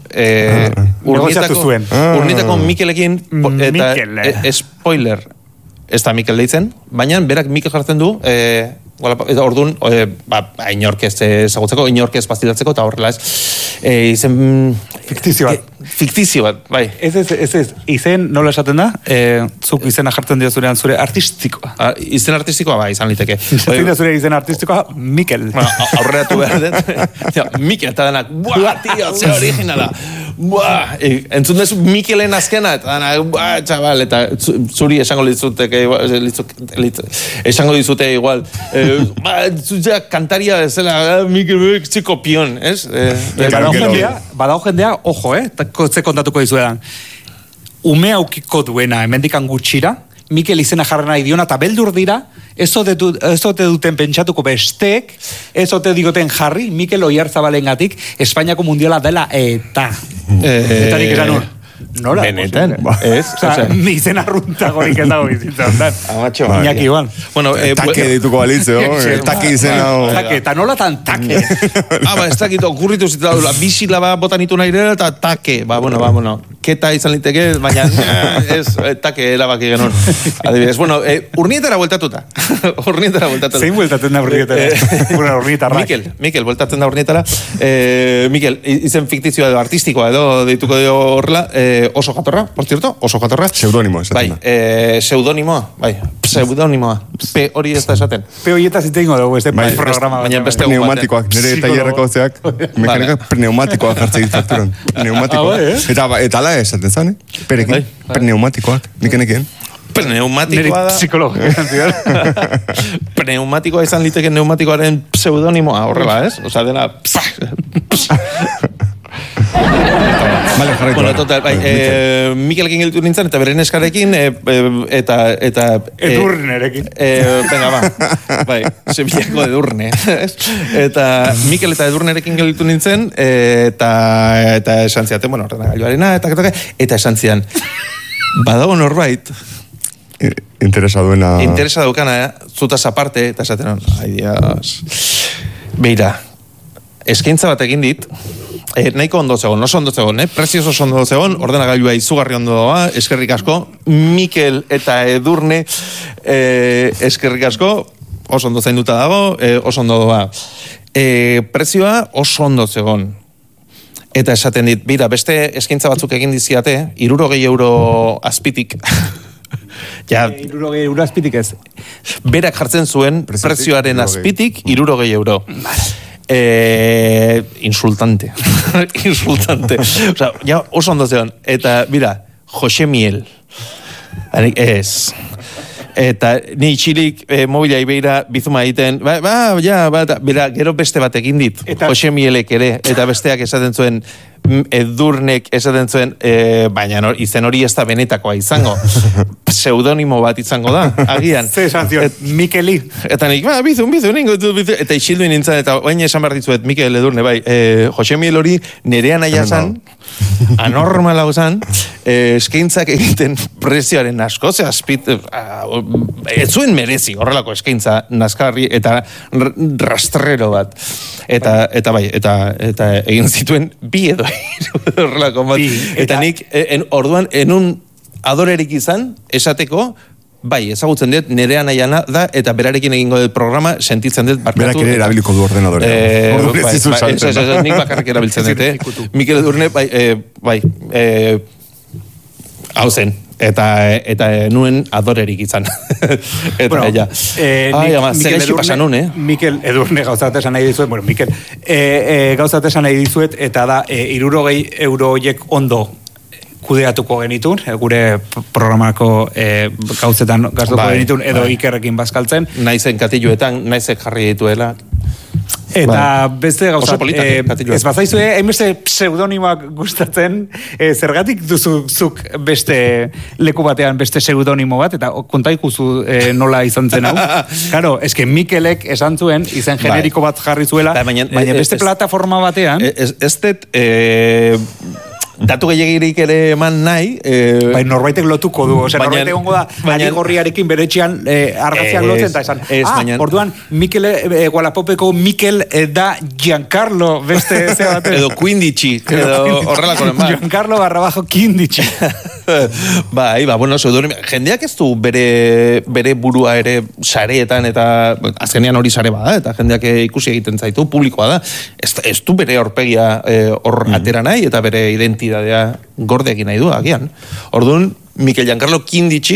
urnietako Mikelekin, eta spoiler, ez da Mikel deitzen, baina berak Mikel jartzen du, orduan, inork ez ezagutzeko, inork ez pastilatzeko, eta horrela ez. Izen... Fiktizio bat, bai. Ez, izen nola esaten da? Zuk izena jartzen dio zurean, zure artistikoa. Izen artistikoa, bai, izan liteke. Zein da zure izen artistikoa? Mikel. Aurreratu behar dut. Mikel, eta denak, tio, ze originala. Entzun dezu Mikelen azkena, eta denak, txabal, eta zuri esango dizute igual, zutea kantaria zela, Mikel, txiko pion, ez? Badao jendea, ojo, ze kontatuko dizuetan. Ume aukiko duena, hemendikan gutxira, Mikel izena jarra nahi diona, eta beldur dira, ez ote duten pentsatuko bestek, ez ote digoten jarri, Mikel Oiartzabalengatik, Espainiako mundiala dela eta. Eta nik esan hor. Nola? Benetan. Ez? Ni izen arruntagorik ez dago bizitzen. Amatxo. Iñaki igual. Take dituko balitzeo. Take izen hau. Take, eta nola tan take? Ez dakit, okurritu zitadula, bisilaba botanitu nahi dela, eta take. Bueno. Keta izan liteke, baina ez, take erabaki genuen. Adibidez, urnietara bueltatuta. Zein bueltatzen da urnietarra? Mikel, bueltatzen da urnietara. Mikel, izen fiktizioa edo artistikoa edo deituko dio horrela, oso jatorra, por cierto, oso jatorra. Pseudonimo esaten da. Pseudonimoa. P hori ez da esaten. P horietaz itengo dugu, este programa. Baina beste egun pneumatikoak, nire tailerreko zeak, mekanikak pneumatikoak jartzen fakturan. Pneumatikoak. Eta ala esaten zan, perekin, pneumatikoak, nikenekien. Pneumatikoa da... Psikologia. Pneumatikoa izan liteke neumatikoaren pseudonimoa, horrela, ez? Osa, dena... Vale, jarraitu. Total, Mikelekin gelitu nintzen, eta beren eskarekin, eta... Edurnerekin. Venga, bai, Sevillako Edurne. Eta Mikel eta Edurnerekin gelitu nintzen, eta esan ziaten, ordenagailuarena, eta esan zian, badago norbait, interesa daukana, zutaz aparte, eta esaten, ai dios, beira, eskaintza bat egin dit, nahiko ondo zegoen, oso ondo zegoen, prezioz oso ondo zegoen, ordenagailua izugarri ondo doa, eskerrik asko, Mikel eta Edurne eskerrik asko, oso ondo zainduta dago, oso ondo doa. Prezioa oso ondo zegoen. Eta esaten dit, bira, beste eskaintza batzuk egin diziate, 60 euro azpitik. 60 euro azpitik ez. Berak jartzen zuen prezioaren azpitik 60 euro. Insultante. Osa, ja oso ondo zeon. Eta, bira, Jose Miel. Ez. Eta ni txilik mobila ibeira bizuma egiten, bera, gero beste bat egin dit, Jose Mielek ere, eta besteak esaten zuen, Edurnek esaten zuen, baina izen hori ez da benetakoa izango. Pseudonimo bat izango da, agian. Ze esan zion, Mikeli. Eta nik, bizu, eta isildu nintzen, eta baina esan behar dizuet, Mikel Edurne, bai, Jose Miel hori nerean aia zan, anormala zan, eskaintzak egiten prezioaren asko, ze azpit, ez zuen merezi horrelako eskaintza nazkarri eta rastrero bat. Eta egin zituen bi edo horrelako bat. Eta nik, orduan, enun adorerik izan, esateko, bai, ezagutzen dut, nerea nahiana da, eta berarekin egingo dut programa, sentitzen dut barkatu. Berak ere erabiliko du ordenadore. Nik bakarrik erabiltzen dut, Mikel Edurne, hau zen, eta nuen adorerik izan. Eta ella. Zer gaixi pasan nun, Mikel Edurne gauzat esan nahi dizuet, Mikel gauzat esan nahi dizuet, eta da, 60 euro horiek ondo kudeatuko genitun, gure programako gauzetan gaztuko genitun, edo Ikerrekin bazkaltzen. Naizen katiluetan, naizek jarri dituela. Eta beste gauzat, ez bazaizue, hainbeste pseudonimoak gustatzen, zergatik duzuk beste leku batean beste pseudonimo bat, eta kontaikuzu nola izan zen hau. Claro, eske Mikelek esan zuen, izen generiko bat jarri zuela, baina beste plataforma batean. Ez dut... Datu gehiagirik ere eman nahi... Bai, norbaitek lotuko du. Norbaitek ongo da, ari gorriarekin beretxean argaziak lotzen, eta esan, orduan, Mikel, Gualapopeko Mikel da Giancarlo, beste zea bat. Edo Quindici, edo horrelako nema. Giancarlo _ Quindici. Bai, bueno, jendeak ez du bere burua ere sareetan, eta azkenean hori sare bada, eta jendeak ikusi egiten zaitu, publikoa da. Ez du bere horpegia hor atera nahi, eta bere identidadea gorde egin nahi du, agian. Orduan, Mikel Giancarlo Quindici.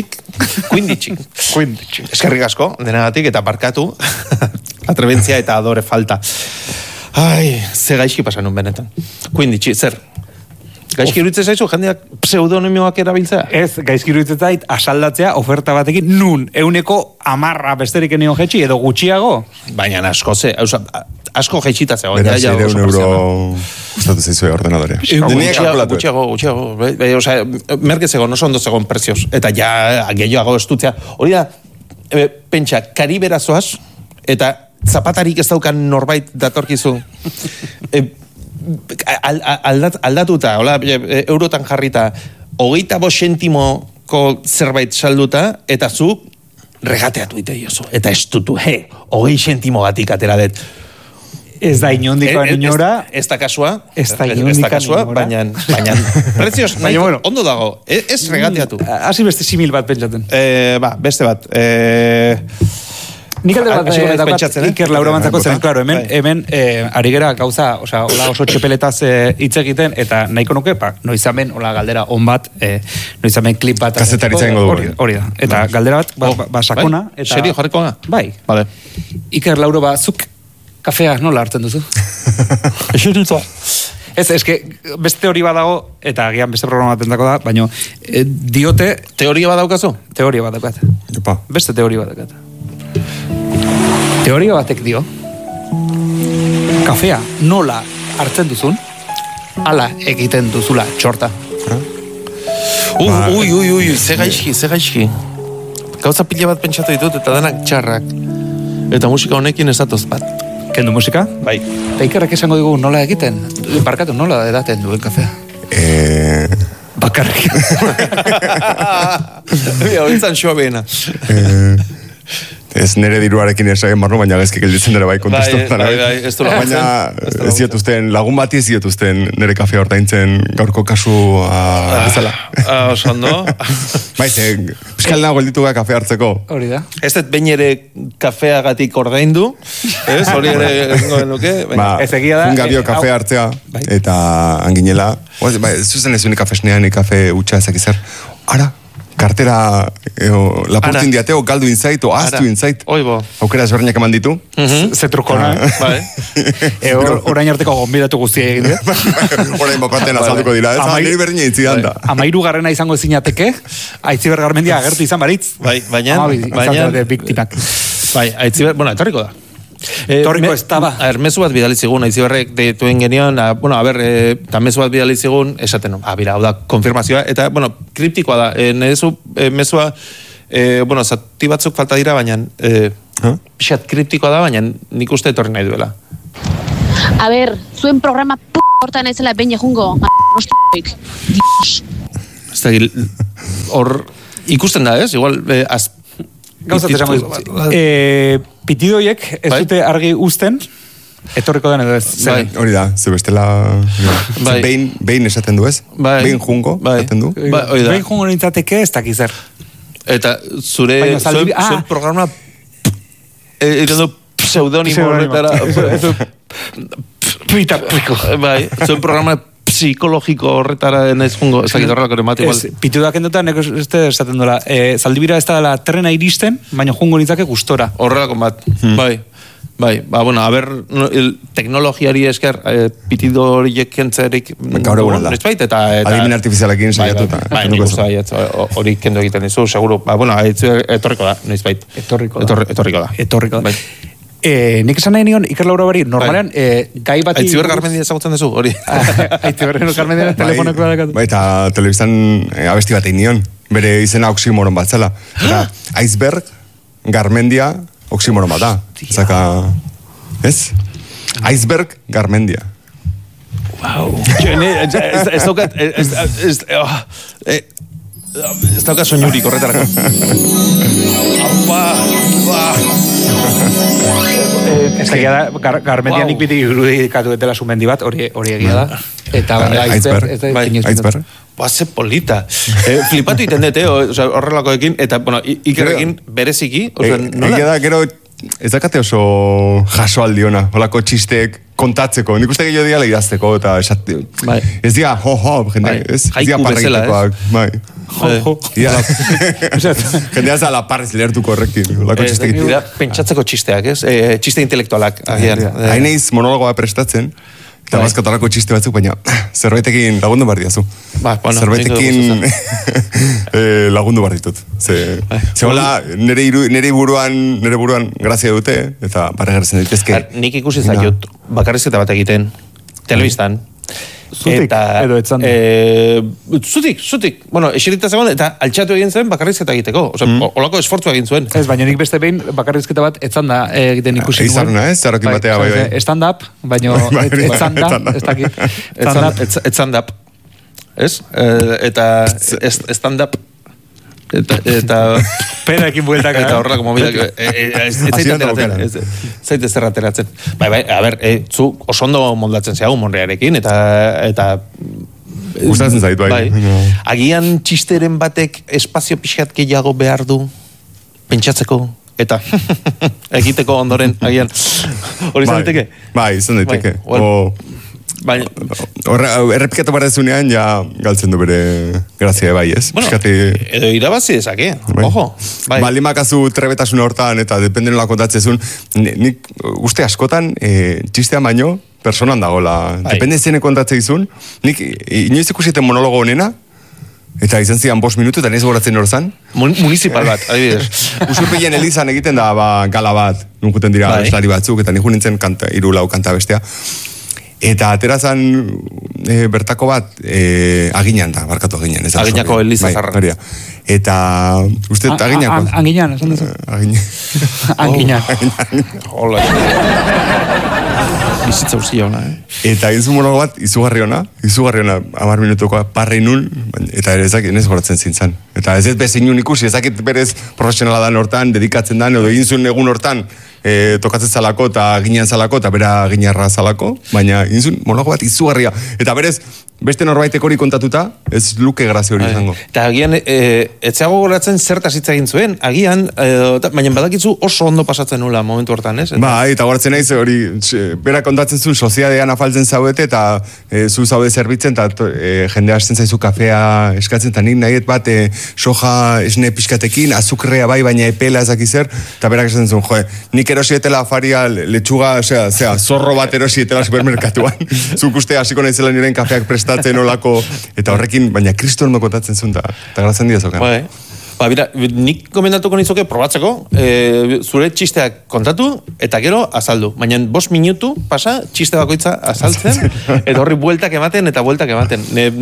Eskerrik asko, denagatik, eta barkatu. Atrebentzia eta adore falta. Ai, ze gaizki pasan nun benetan. Quindici, zer? Gaizki iruditzen zaizu, jendeak pseudonimioak erabiltzea? Ez, gaizki iruditzen zait, asaldatzea oferta batekin, nun, 110 besterik enio jetxi, edo gutxiago? Baina asko jetxita zegoen. Beraz, 100 euro gustatu zaizue ordenadore. Gutxiago. Merke zegoen, oso ondo zegoen prezioz. Eta gehiago estutzea. Hori da, pentsa, Karibera zoaz, eta zapatarik ez daukan norbait datorkizu. Aldatuta, eurotan jarrita, 25 centimoko zerbait salduta, eta zu regateatu ite jozu. Eta estutu, 20 centimo batik atera dut. Ez da inondikoan inora. Ez da kasua. Baina prezioz, ondo dago. Ez regateatu. Hasi beste simil bat pentsaten. Beste bat. Nik alde bat Iker Laurabantzako zen, klaro, hemen ari gera gauza, hola oso txepeletaz hitz egiten, eta nahiko nuke, noizamen, hola galdera on bat, noizamen klip bat. Kazetaritza ingo dugu. Hori da. Eta galdera bat, sakona. Serio, jarriko da? Bai. Iker Lauro zuk kafea nola hartzen duzu? Eserritza. Ez, eske, beste teoria badago, eta agian beste programa baten da, baina diote... Teoria badaukazu? Teoria badaukat. Beste teoria badaukat. Teoria batek dio, kafea nola hartzen duzun, ala egiten duzula txorta. Ze gaizki. Gauza pila bat pentsatu ditut, eta danak txarrak. Eta musika honekin ez datoz bat. Kendu musika? Bai. Eta Ikerrak esango dugu nola egiten, barkatu nola edaten duen kafea? Bakarrik. Horitzan xoa behena. Ez nere diruarekin esagen barno, baina gezki gelditzen dara bai kontestu. Bai, ez du la baina ez ziotuzten, lagun bati ez ziotuzten nere kafea ordaintzen gaurko kasu bezala. Osondo. Bai, piskal nago gelditu gara kafea hartzeko. Hori da. Ez dut behin ere kafeagatik ordaindu, ez? Hori ere egingoen nuke. Ez egia da. Gabio kafea hartzea, eta anginela. Zuzen ez unik kafesnean, nik kafe utxa ezak izar. Ara, kartera lapurtzen diateo galdu inzait o aztu inzait. Oibo. Aukera ezberdinak eman ditu. Zetrukona. Orain arteko gonbidatu guztia egin dira. Orain bokaten azalduko dira. Niri berdina itzidan da. 13. izango ezinateke, Aitziber Garmendia agertu izan baritz. Baina. Etorriko da. Torriko ez taba. Mezu bat bidali zigun, Aitziberrek dituen genion, eta mezu bat bidali zigun, esaten, hau da, konfirmazioa, eta, kriptikoa da, mezua, zati batzuk falta dira, baina, pixat kriptikoa da, baina nik uste etorri nahi duela. Zuen programa hortan ezela behin egungo, Dios. Hor, ikusten da, ez? Igual, Gauzat esango dizut. Pitidoiek ez dute argi uzten, etorriko den edo ez. Bai, hori da, ze bestela... Behin esaten du ez? Behin jungo esaten du? Behin jungo nintzateke ez dakizer. Eta zure programa egiten du pseudonimo horretara... Bai, zuen programa psikologiko horretara naiz jungo, ez dakit horrelako emate igual. Pitudak endutan, esaten dola, Zaldibira ez da dela trena iristen, baina jungo nintzake gustora. Horrelako bat, bai, bueno, a ber, teknologiari esker, pitido horiek kentzerik... Gaur egun da. Eta... Adimen artifizialekin saiatuta. Bai, nik uste hori kendu egiten dizu, seguro. Bueno, etorriko da, noiz bait. Etorriko da. Nik esan nahi nion, Iker Laura Bari, normalean, gai bati... Aitziber Garmendia ezagutzen duzu, hori. Aitziber Garmendia telefonako dakatu. Bai, eta telebistan abesti bat egin nion, bere izena oximoron bat zela. Eta Iceberg, Garmendia, oximoron bat da. Zaka, ez? Iceberg, Garmendia. Wow. Ez daukat... Ez daukat soinurik horretarako. Ez egia da, Garmendia nik bitik irudikatu etela sumendi bat, hori egia da. Eta Iceberg. Ze polita. Flipatu iten dut, horrelakoekin, eta, bueno, Ikerrekin bereziki. Egia da, gero, ez dakate oso jaso aldiona, holako txisteek kontatzeko. Nik uste gehiago diala idazteko, eta ez dira, jende, ez dira parreitekoak. Bai. Jendea zala parrez lertuko horrekin. Pentsatzeko txisteak, ez? Txiste intelektualak. Haineiz monologoa prestatzen, eta bazkatarako txiste batzuk, baina zerbaitekin lagundu behar diazu. Zerbaitekin lagundu behar ditut. Hola, nire buruan grazia dute, eta barra gertzen ditezke. Nik ikusi zaitut, bakarrizketa bat egiten, telebistan. Zutik, edo etzan. Zutik. Bueno, esirita zegoen, eta altxatu egin zen bakarrizketa egiteko. Olako esfortzu egin zuen. Ez, baina nik beste behin bakarrizketa bat etzan da egiten ikusi nuen. Izaruna, ez? Zarrokin batea, bai. Stand-up, baina etzan da, ez dakit. Stand-up. Ez? Eta stand-up. Eta penaekin bueltaka. Eta horrelako mobilak. Zaitez zerrateratzen. Bai, a ber, zu osondo moldatzen zehagu Monrearekin, eta gustatzen zait, bai. Agian txisteren batek espazio pixkat gehiago behar du pentsatzeko, eta egiteko ondoren, agian. Hori izan daiteke? Bai, izan daiteke. Errepikatu barrezunean, ja galtzen du bere grazia bai, ez? Bueno, edo irabazi ezake, ojo. Balimakazu trebetasun hortan, eta dependen nola kontatzezun, nik uste askotan, txistean baino, personan dagoela. Dependenzien kontatze izun, nik inoiz ikusiten monologo honena, eta izan zidan 5 minutu, eta nahiz goratzen horzan. Municipal bat, adibidez. Usurpillen Elizan egiten da gala bat, nunkuten dira eslari batzuk, eta nik nintzen 3-4 kanta bestea. Eta aterazan bertako bat aginan da, barkatu aginan. Aginako Eliza Zarra. Eta, uste, aginako? Aginan, esan duzu. Aginan. Hola. Bizitza urzia hona, Eta egin monologo bat, izugarri hona, 10 minutukoa, parri nun, eta ere ezak, enez goratzen zintzen. Eta ez bezinun ikusi, ezakit berez profesionala dan hortan, dedikatzen dan, edo egin zuen egun hortan, tokatzen zalako eta ginean zalako eta bera ginarra zalako, baina inzun monologo bat izugarria. Eta berez, beste norbaitek hori kontatuta, ez luke grazia hori izango. Eta agian, etxeago goratzen zertaz hitz egin zuen, agian, baina badakitzu oso ondo pasatzen nula momentu hortan, ez? Bai, eta goratzen naiz hori, bera kontatzen zuen soziadean afaltzen zaudete, eta zu zaude zerbitzen, eta jende hasten zaizu kafea eskatzen, eta nik nahiet bat soja esne pixkatekin, azukrea bai, baina epela ezakizer, eta berak esaten zuen, joe, nik erosietela afaria letxuga, zorro bat erosietela supermerkatuan. Zuk uste hasiko naizela niren kafeak prestatzen olako, eta horrekin, baina Kristo ondo kontatzen zuen, eta gratzen dira zokan. Bira, nik gomendatuko nizuke probatzeko, zure txisteak kontatu, eta gero azaldu. Baina 5 minutu pasa, txiste bakoitza azaltzen, eta horri bueltak ematen, Nik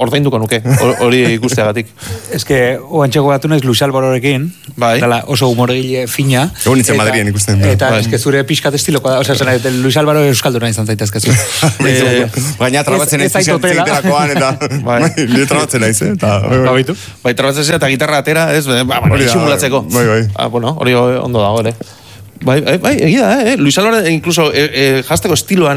ordainduko nuke, hori ikusteagatik. Eske, oantxeko batu naiz Luis Alvarorekin, bai. Dala oso humoregile fina. Egon nintzen Madrien ikusten. Eta bai. eske zure pixkat estilokoa, osea, Luis Alvaro euskalduna izan zaitezke zu. Gaina trabatzen naiz ziterakoan, eta nire trabatzen naiz, eta... Bai, trabatzen eta gitarra atera, ez, simulatzeko. Bai. Bueno, hori ondo dago, ere. Bai, egia da, Luis Álvaro, incluso jazteko estiloan,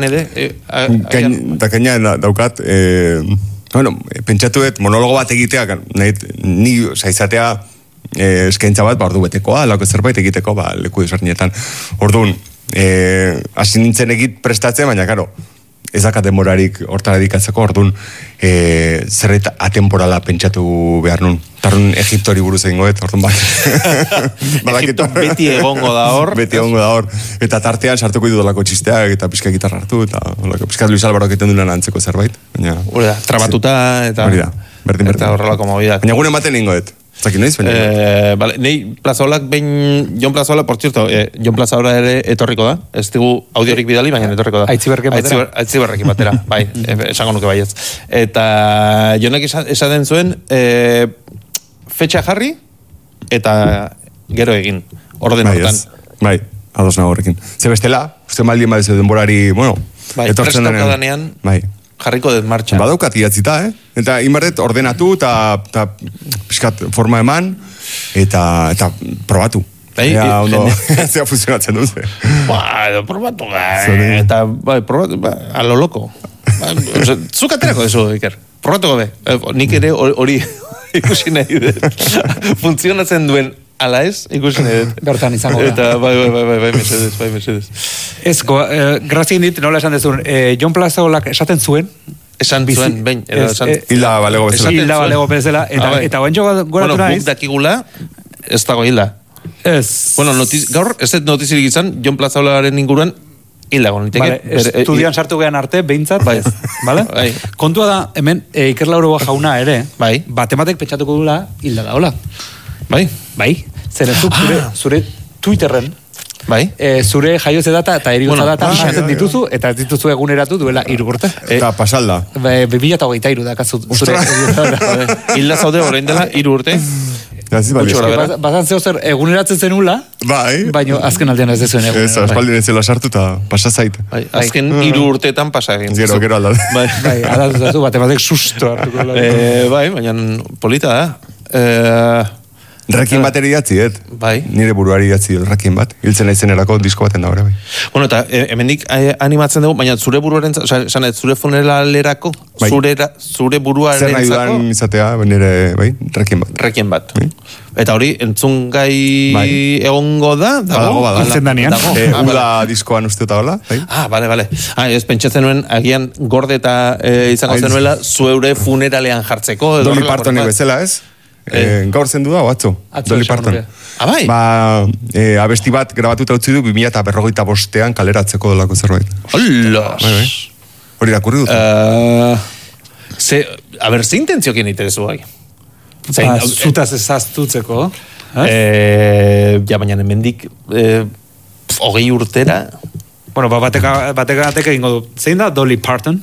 Da gaina daukat, bueno, pentsatuet monologo bat egitea, ni izatea eskaintza bat, ordu betekoa, lako zerbait egiteko, leku desberdinetan. Orduan, hasi nintzen egit prestatzen, baina, karo, ez dakat demorarik hortara dedikatzeko, orduan, zerret atemporala pentsatu behar nun. Tarun Egiptori buruz egingoet, orduan bat. Egipto beti egongo da hor. Beti egongo da hor. Eta tartean sartuko ditu dolako txisteak, eta pizka gitarra hartu, eta pizka Luis Álvaro egiten duen antzeko zerbait. Hori da, trabatuta, eta... Hori da, berdin. Eta horrelako mobidak. Baina gune ematen egingoet. Zaki noiz, baina? Nei Plazaolak Jon Plazaola, por cierto, Jon Plazaola ere etorriko da. Ez digu audiorik bidali, baina etorriko da. Aitziberrekin batera, bai, esango nuke baietz. Eta Jonek esaten zuen, fetxa jarri, eta gero egin, orden hortan. Bai, ados nago horrekin. Ze bestela, uste maldien badezu denborari, bueno, etortzen denean. Bai. Jarriko dut martxan. Badaukat idatzita, Eta inbarret ordenatu eta pixkat forma eman eta probatu. Bai, zea funtzionatzen duz. Probatu, eta probatu, a lo loco. Zuk aterako dezu, Iker. Probatu gobe. Nik ere hori ikusi nahi dut. Funtzionatzen duen ala ez, ikusi nahi dut. Bertan izango da. Eta bai, mesedez. Ez, grazien dit, nola esan dezun, Jon Plazaolak esaten zuen, behin, hilda balego bezala. Hilda balego bezala, eta oantxo goratu naiz. Guk dakigula, ez dago hilda. Ez. Bueno, gaur, ez dut notizirik izan, Jon Plazaolaren inguruan, hilda goniteke. Estudian sartu gehan arte, behintzat, bale? Kontua da, hemen, Iker Lauro jauna ere, batematek pentsatuko dula, hilda da, hola. Bai, zerezuk zure Twitterren, zure jaiotze data eta eriotza data jaten dituzu, eta ez dituzu eguneratu duela 3 urte. Eta pasalda. 2023 dakatzu zure eriotza. Hilda zaude orain dela 3 urte. Bazan zeo zer eguneratzen zenula, baina azken aldean ez dezuen eguneratu. Ez, aspaldien ez zela sartu eta pasazait. Azken 3 urteetan pasagin. Gero aldatu. Bai, aldatu batematek susto hartuko. Bai, baina polita da. Rakin bat idatzi, nire buruari idatzi rakin bat. Hiltzen naizen erako disko baten da bai. Bueno, eta hemendik animatzen dugu, baina zure buruaren, zure funeralerako, zure buruaren zer nahi duan izatea, nire, rakin bat. Rakin bat. Eta hori, entzun gai egongo da? Dago. Hiltzen danean. Uda diskoan uste eta hola. Bale. Ez pentsatzen nuen, agian gorde eta izango zenuela, zure funeralean jartzeko. Dolly Partonek bezala, ez? Gaur zendu da, atzo? Dolly Parton. Bai? Abesti bat grabatuta utzi du 2025an kaleratzeko dolako zerbait. Holos! Hori irakurri dut. Ze intentziokin interesu bai? Zutaz ezaztutzeko. Ja, baina hemendik 20 urtera... Bueno, batek egingo du. Zein da Dolly Parton?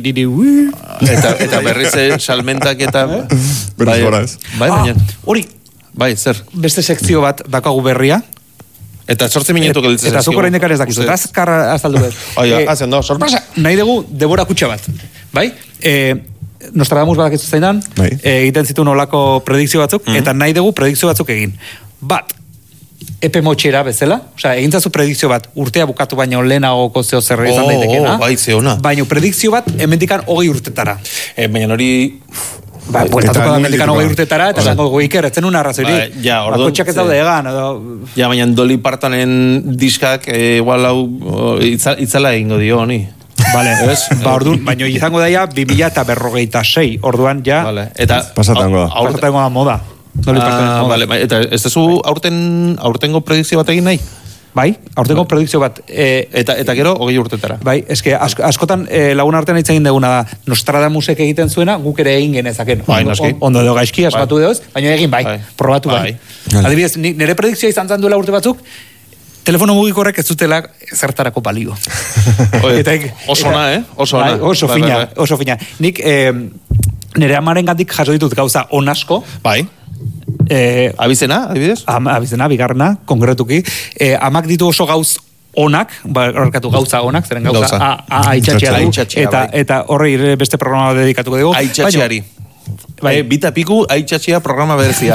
Eta berriz salmentak eta... Berriz gora ez. Bai, baina. Hori. Bai, zer. Beste sekzio bat dakagu berria. Eta 8 minutu gelditzen. Eta zuk orain dekar ez dakizu. Eta azkar azaldu bet. Hazen do, sorpresa. Nahi dugu debora kutxa bat. Bai? Nostradamus badakizu zeinan. Egiten zituen olako predikzio batzuk. Eta nahi dugu predikzio batzuk egin. Bat. Epe motxera bezala, egintzazu predikzio bat urtea bukatu baino lehenagoko zeo zer izan daitekena. Bai, zeona. Baina predikzio bat hemendikan 20 urtetara. Baina hori... Bueltatuko da hemendikan 20 urtetara, eta zango Iker, etzen una arrazoirik. Kotxak ez daude egan. Ja, baina Dolly Partonen diskak igual hau itzala egingo dio, honi. Vale, orduan, baina izango daia 2056, orduan ja... Pasatango da moda. Vale, eta ez dezu aurtengo predikzio bat egin nahi? Bai, aurtengo predikzio bat. Eta gero, 20 urtetara. Bai, eske askotan lagun artean hitz egin deguna da, Nostradamusek egiten zuena, guk ere egin genezaken. Ondo edo gaizki, askatu deoz, baina egin bai, probatu bai. Adibidez, nire predikzioa izan zan duela urte batzuk, telefono mugikorrek ez dutela zertarako balio. Oso ona, oso ona. Oso fina. Nik nire amaren gandik jaso ditut gauza onasko. Bai. Abizena, adibidez? Abizena, bigarrena, konkretuki. Amak ditu oso gauz onak, horrekatu gauza onak, zeren gauza aitxatxea du, eta horri beste programa dedikatuko dugu. Aitxatxeari. Bita piku, aitxatxea programa berezia.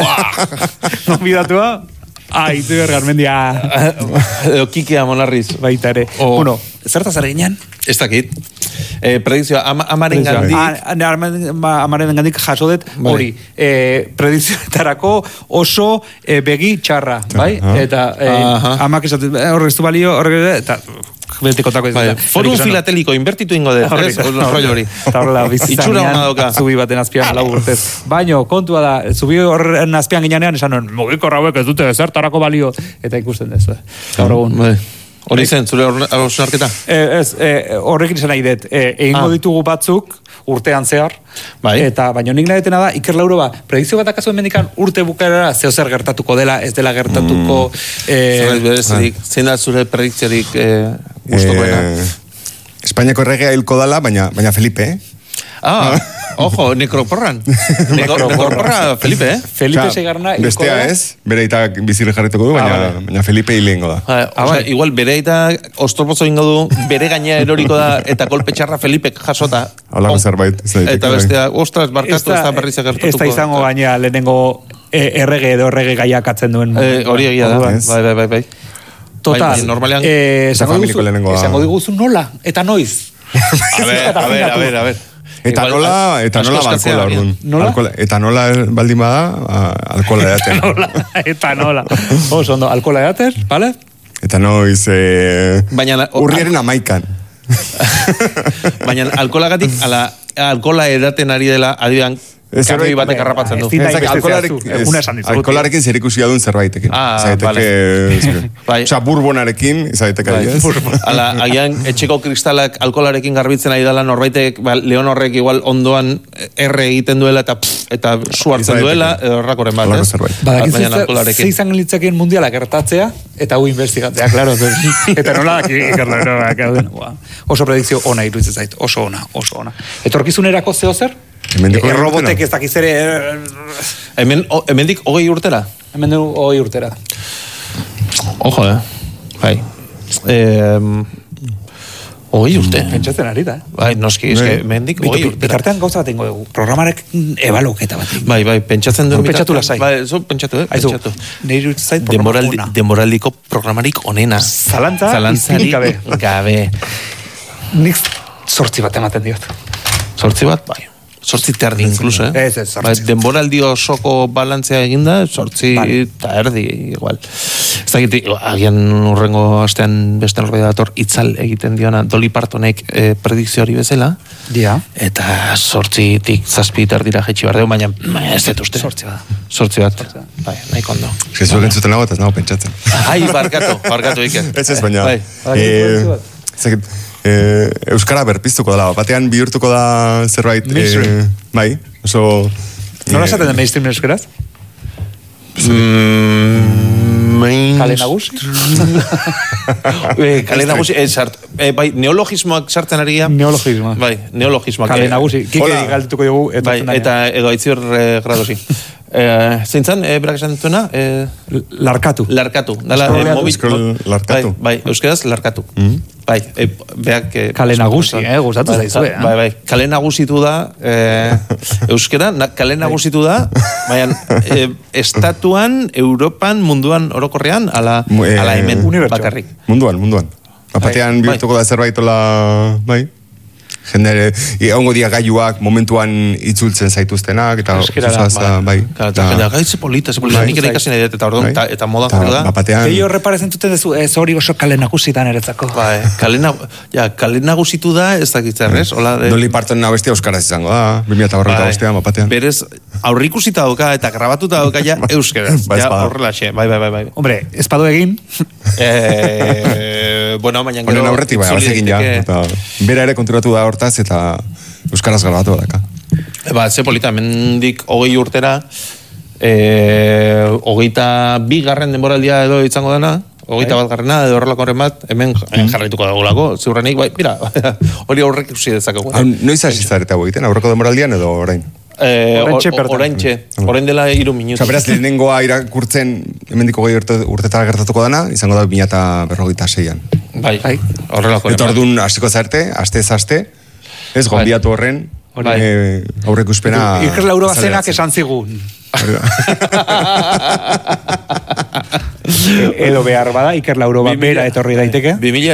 Non bidatua? Itu bergarmendia. Kikea Monarriz. Baita ere. Bueno, zertaz ere ginean? Ez dakit. Predizioa, amaren gandik. Amaren gandik jasodet hori. Predizioetarako oso begi txarra, bai? Eta amak esatzen, horre ez du balio, horre eta beltikotako ez da. Foru filateliko, invertitu ingo dut, rollo hori. Eta horrela, itxura hona doka. Zubi baten azpian lau urtez. Baino, kontua da, zubi horren azpian ginean esan, mugiko rauek ez dute zertarako balio, eta ikusten dezu. Gaur egun. Hori zen, zure hausnarketa? Horrekin izan nahi dut, egingo ditugu batzuk, urtean zehar, eta baino nik nahi da, Iker Lauro predizio bat akazu emendikan urte bukaera zehozer gertatuko dela, ez dela gertatuko... Zein da zure prediziorik gustokoena? Espainiako erregea hilko dala, baina Felipe, Ojo, nekroporran. Nekroporra Felipe, Felipe Segarna hilko da. Bestea ez, bere aita bizire jarrituko du, baina Felipe hilengo da. Igual bere aita ostorpozo ingo du, bere gainea eroriko da, eta kolpe txarra Felipek jasota. Halako zerbait. Eta bestea, ostras, barkatu, ez da berriz egertatuko. Ez da izango gainea lehenengo errege edo errege gaiak atzen duen. Hori egia da, bai. Total, esango diguzu nola, eta noiz. A ver. Eta nola balkola, orduan. Eta nola baldin bada, alkola edaten. Eta nola. Oso ondo, alkola edaten, bale? Eta noiz urriaren 11. Baina alkolagatik, alkola edaten ari dela, adiban, kamioi batek harrapatzen du. Alkolarekin zer ikusia duen zerbaitekin. Osa, burbonarekin, izabeteka dira. Agian, etxeko kristalak alkolarekin garbitzen ari dela, norbaitek, Leon horrek igual ondoan erre egiten duela, eta su hartzen duela, errakoren bat, ez? Baina alkolarekin. Ze izan litzakeen mundiala gertatzea, eta hu investigatzea, klaro. Eta nola daki, oso predikzio ona iruditzen zait, oso ona. Etorkizunerako zehozer? Robotek ez dakiz ere... Hemendik 20 urtera? Hemendik 20 urtera. Ojo, bai. 20 urte. Pentsatzen ari da, Bai, noski, hemendik 20 urtera. Bitartean gauza bat ingo dugu, programarek ebaloketa bat. Bai, pentsatzen duen bitartean. Pentsatu lasai. Bai, zo, pentsatu. Nire iruditzen zait programa ona. Demoraldiko programarik onena. Zalantzarik gabe. Nik 8 bat ematen diot. 8 bat, bai. 8 terdi, incluso, Ez, 8. Denboraldi osoko balantzea eginda, 8 eta erdi, igual. Ez dakit, agian urrengo astean beste norbait dator itzal egiten diona Dolly Partonek predikzio hori bezala. Ja. Eta 8tik 7 erdira jaitsi behar dugu, baina ez dut uste. 8 bat. Bai, nahi kondo. Ez zuek entzuten nago eta ez nago pentsatzen. Ai, barkatu Iker. Ez baina. Euskara berpiztuko dela, batean bihurtuko da zerbait bai, oso nola esaten den mainstream euskaraz? Kale nagusi? Kale nagusi, bai, neologismoak sartzen ari gara. Neologismoak. Bai, neologismoak. Kale nagusi, kike galdetuko dugu. Bai, eta edo aitzior gradosi. Zeintzan, berak esan duena? Larkatu. Larkatu. Bai, euskaraz larkatu. Bai, beak... Kale nagusi, gustatu zaizu. Bai, kale nagusitu da, euskera, kale nagusitu da, baina estatuan, Europan, munduan orokorrean, ala hemen bakarrik. Munduan. Batean bihurtuko da zerbaitola, bai? Jendere, egongo dia gaiuak momentuan itzultzen zaituztenak, eta bai. Gaitze polita, nik ere ikasi nahi dut, eta modan jarri da. Gehiago reparezen duten dezu, ez hori oso kale nagusitan eretzako. Kale nagusitu da, ez dakitzen, ez? Dolly Parton bestia euskaraz izango da, 2008 bostean, batean. Berez, aurrikusita dauka, eta grabatuta dauka, ja, euskaraz. Horrela xe, bai. Hombre, espadu egin. Bueno, baina gero... Honen aurretik, bai, egin ja. Bera ere konturatu da hortaz, eta euskaraz grabatu daka. Ze polita, mendik 20 urtera, 22 denboraldia edo izango dena, 21. edo horrelako horren bat, hemen jarraituko dagolako, ziurrenik, bai, mira, hori aurrek ikusi dezakegu. Noiz hasi zareta egiten, aurreko demoraldian edo orain? Orain dela 3 minutu. Beraz, lehenengoa irakurtzen, hemendiko 2 urtetara gertatuko dana, izango da 2026an. Bai, horrelako. Eta orduan, hasiko zarte, aste, ez gonbiatu horren, aurrek uspena... Iker Lauro bazenak esan zigun. Edo behar bada, Iker Lauro bera etorri daiteke.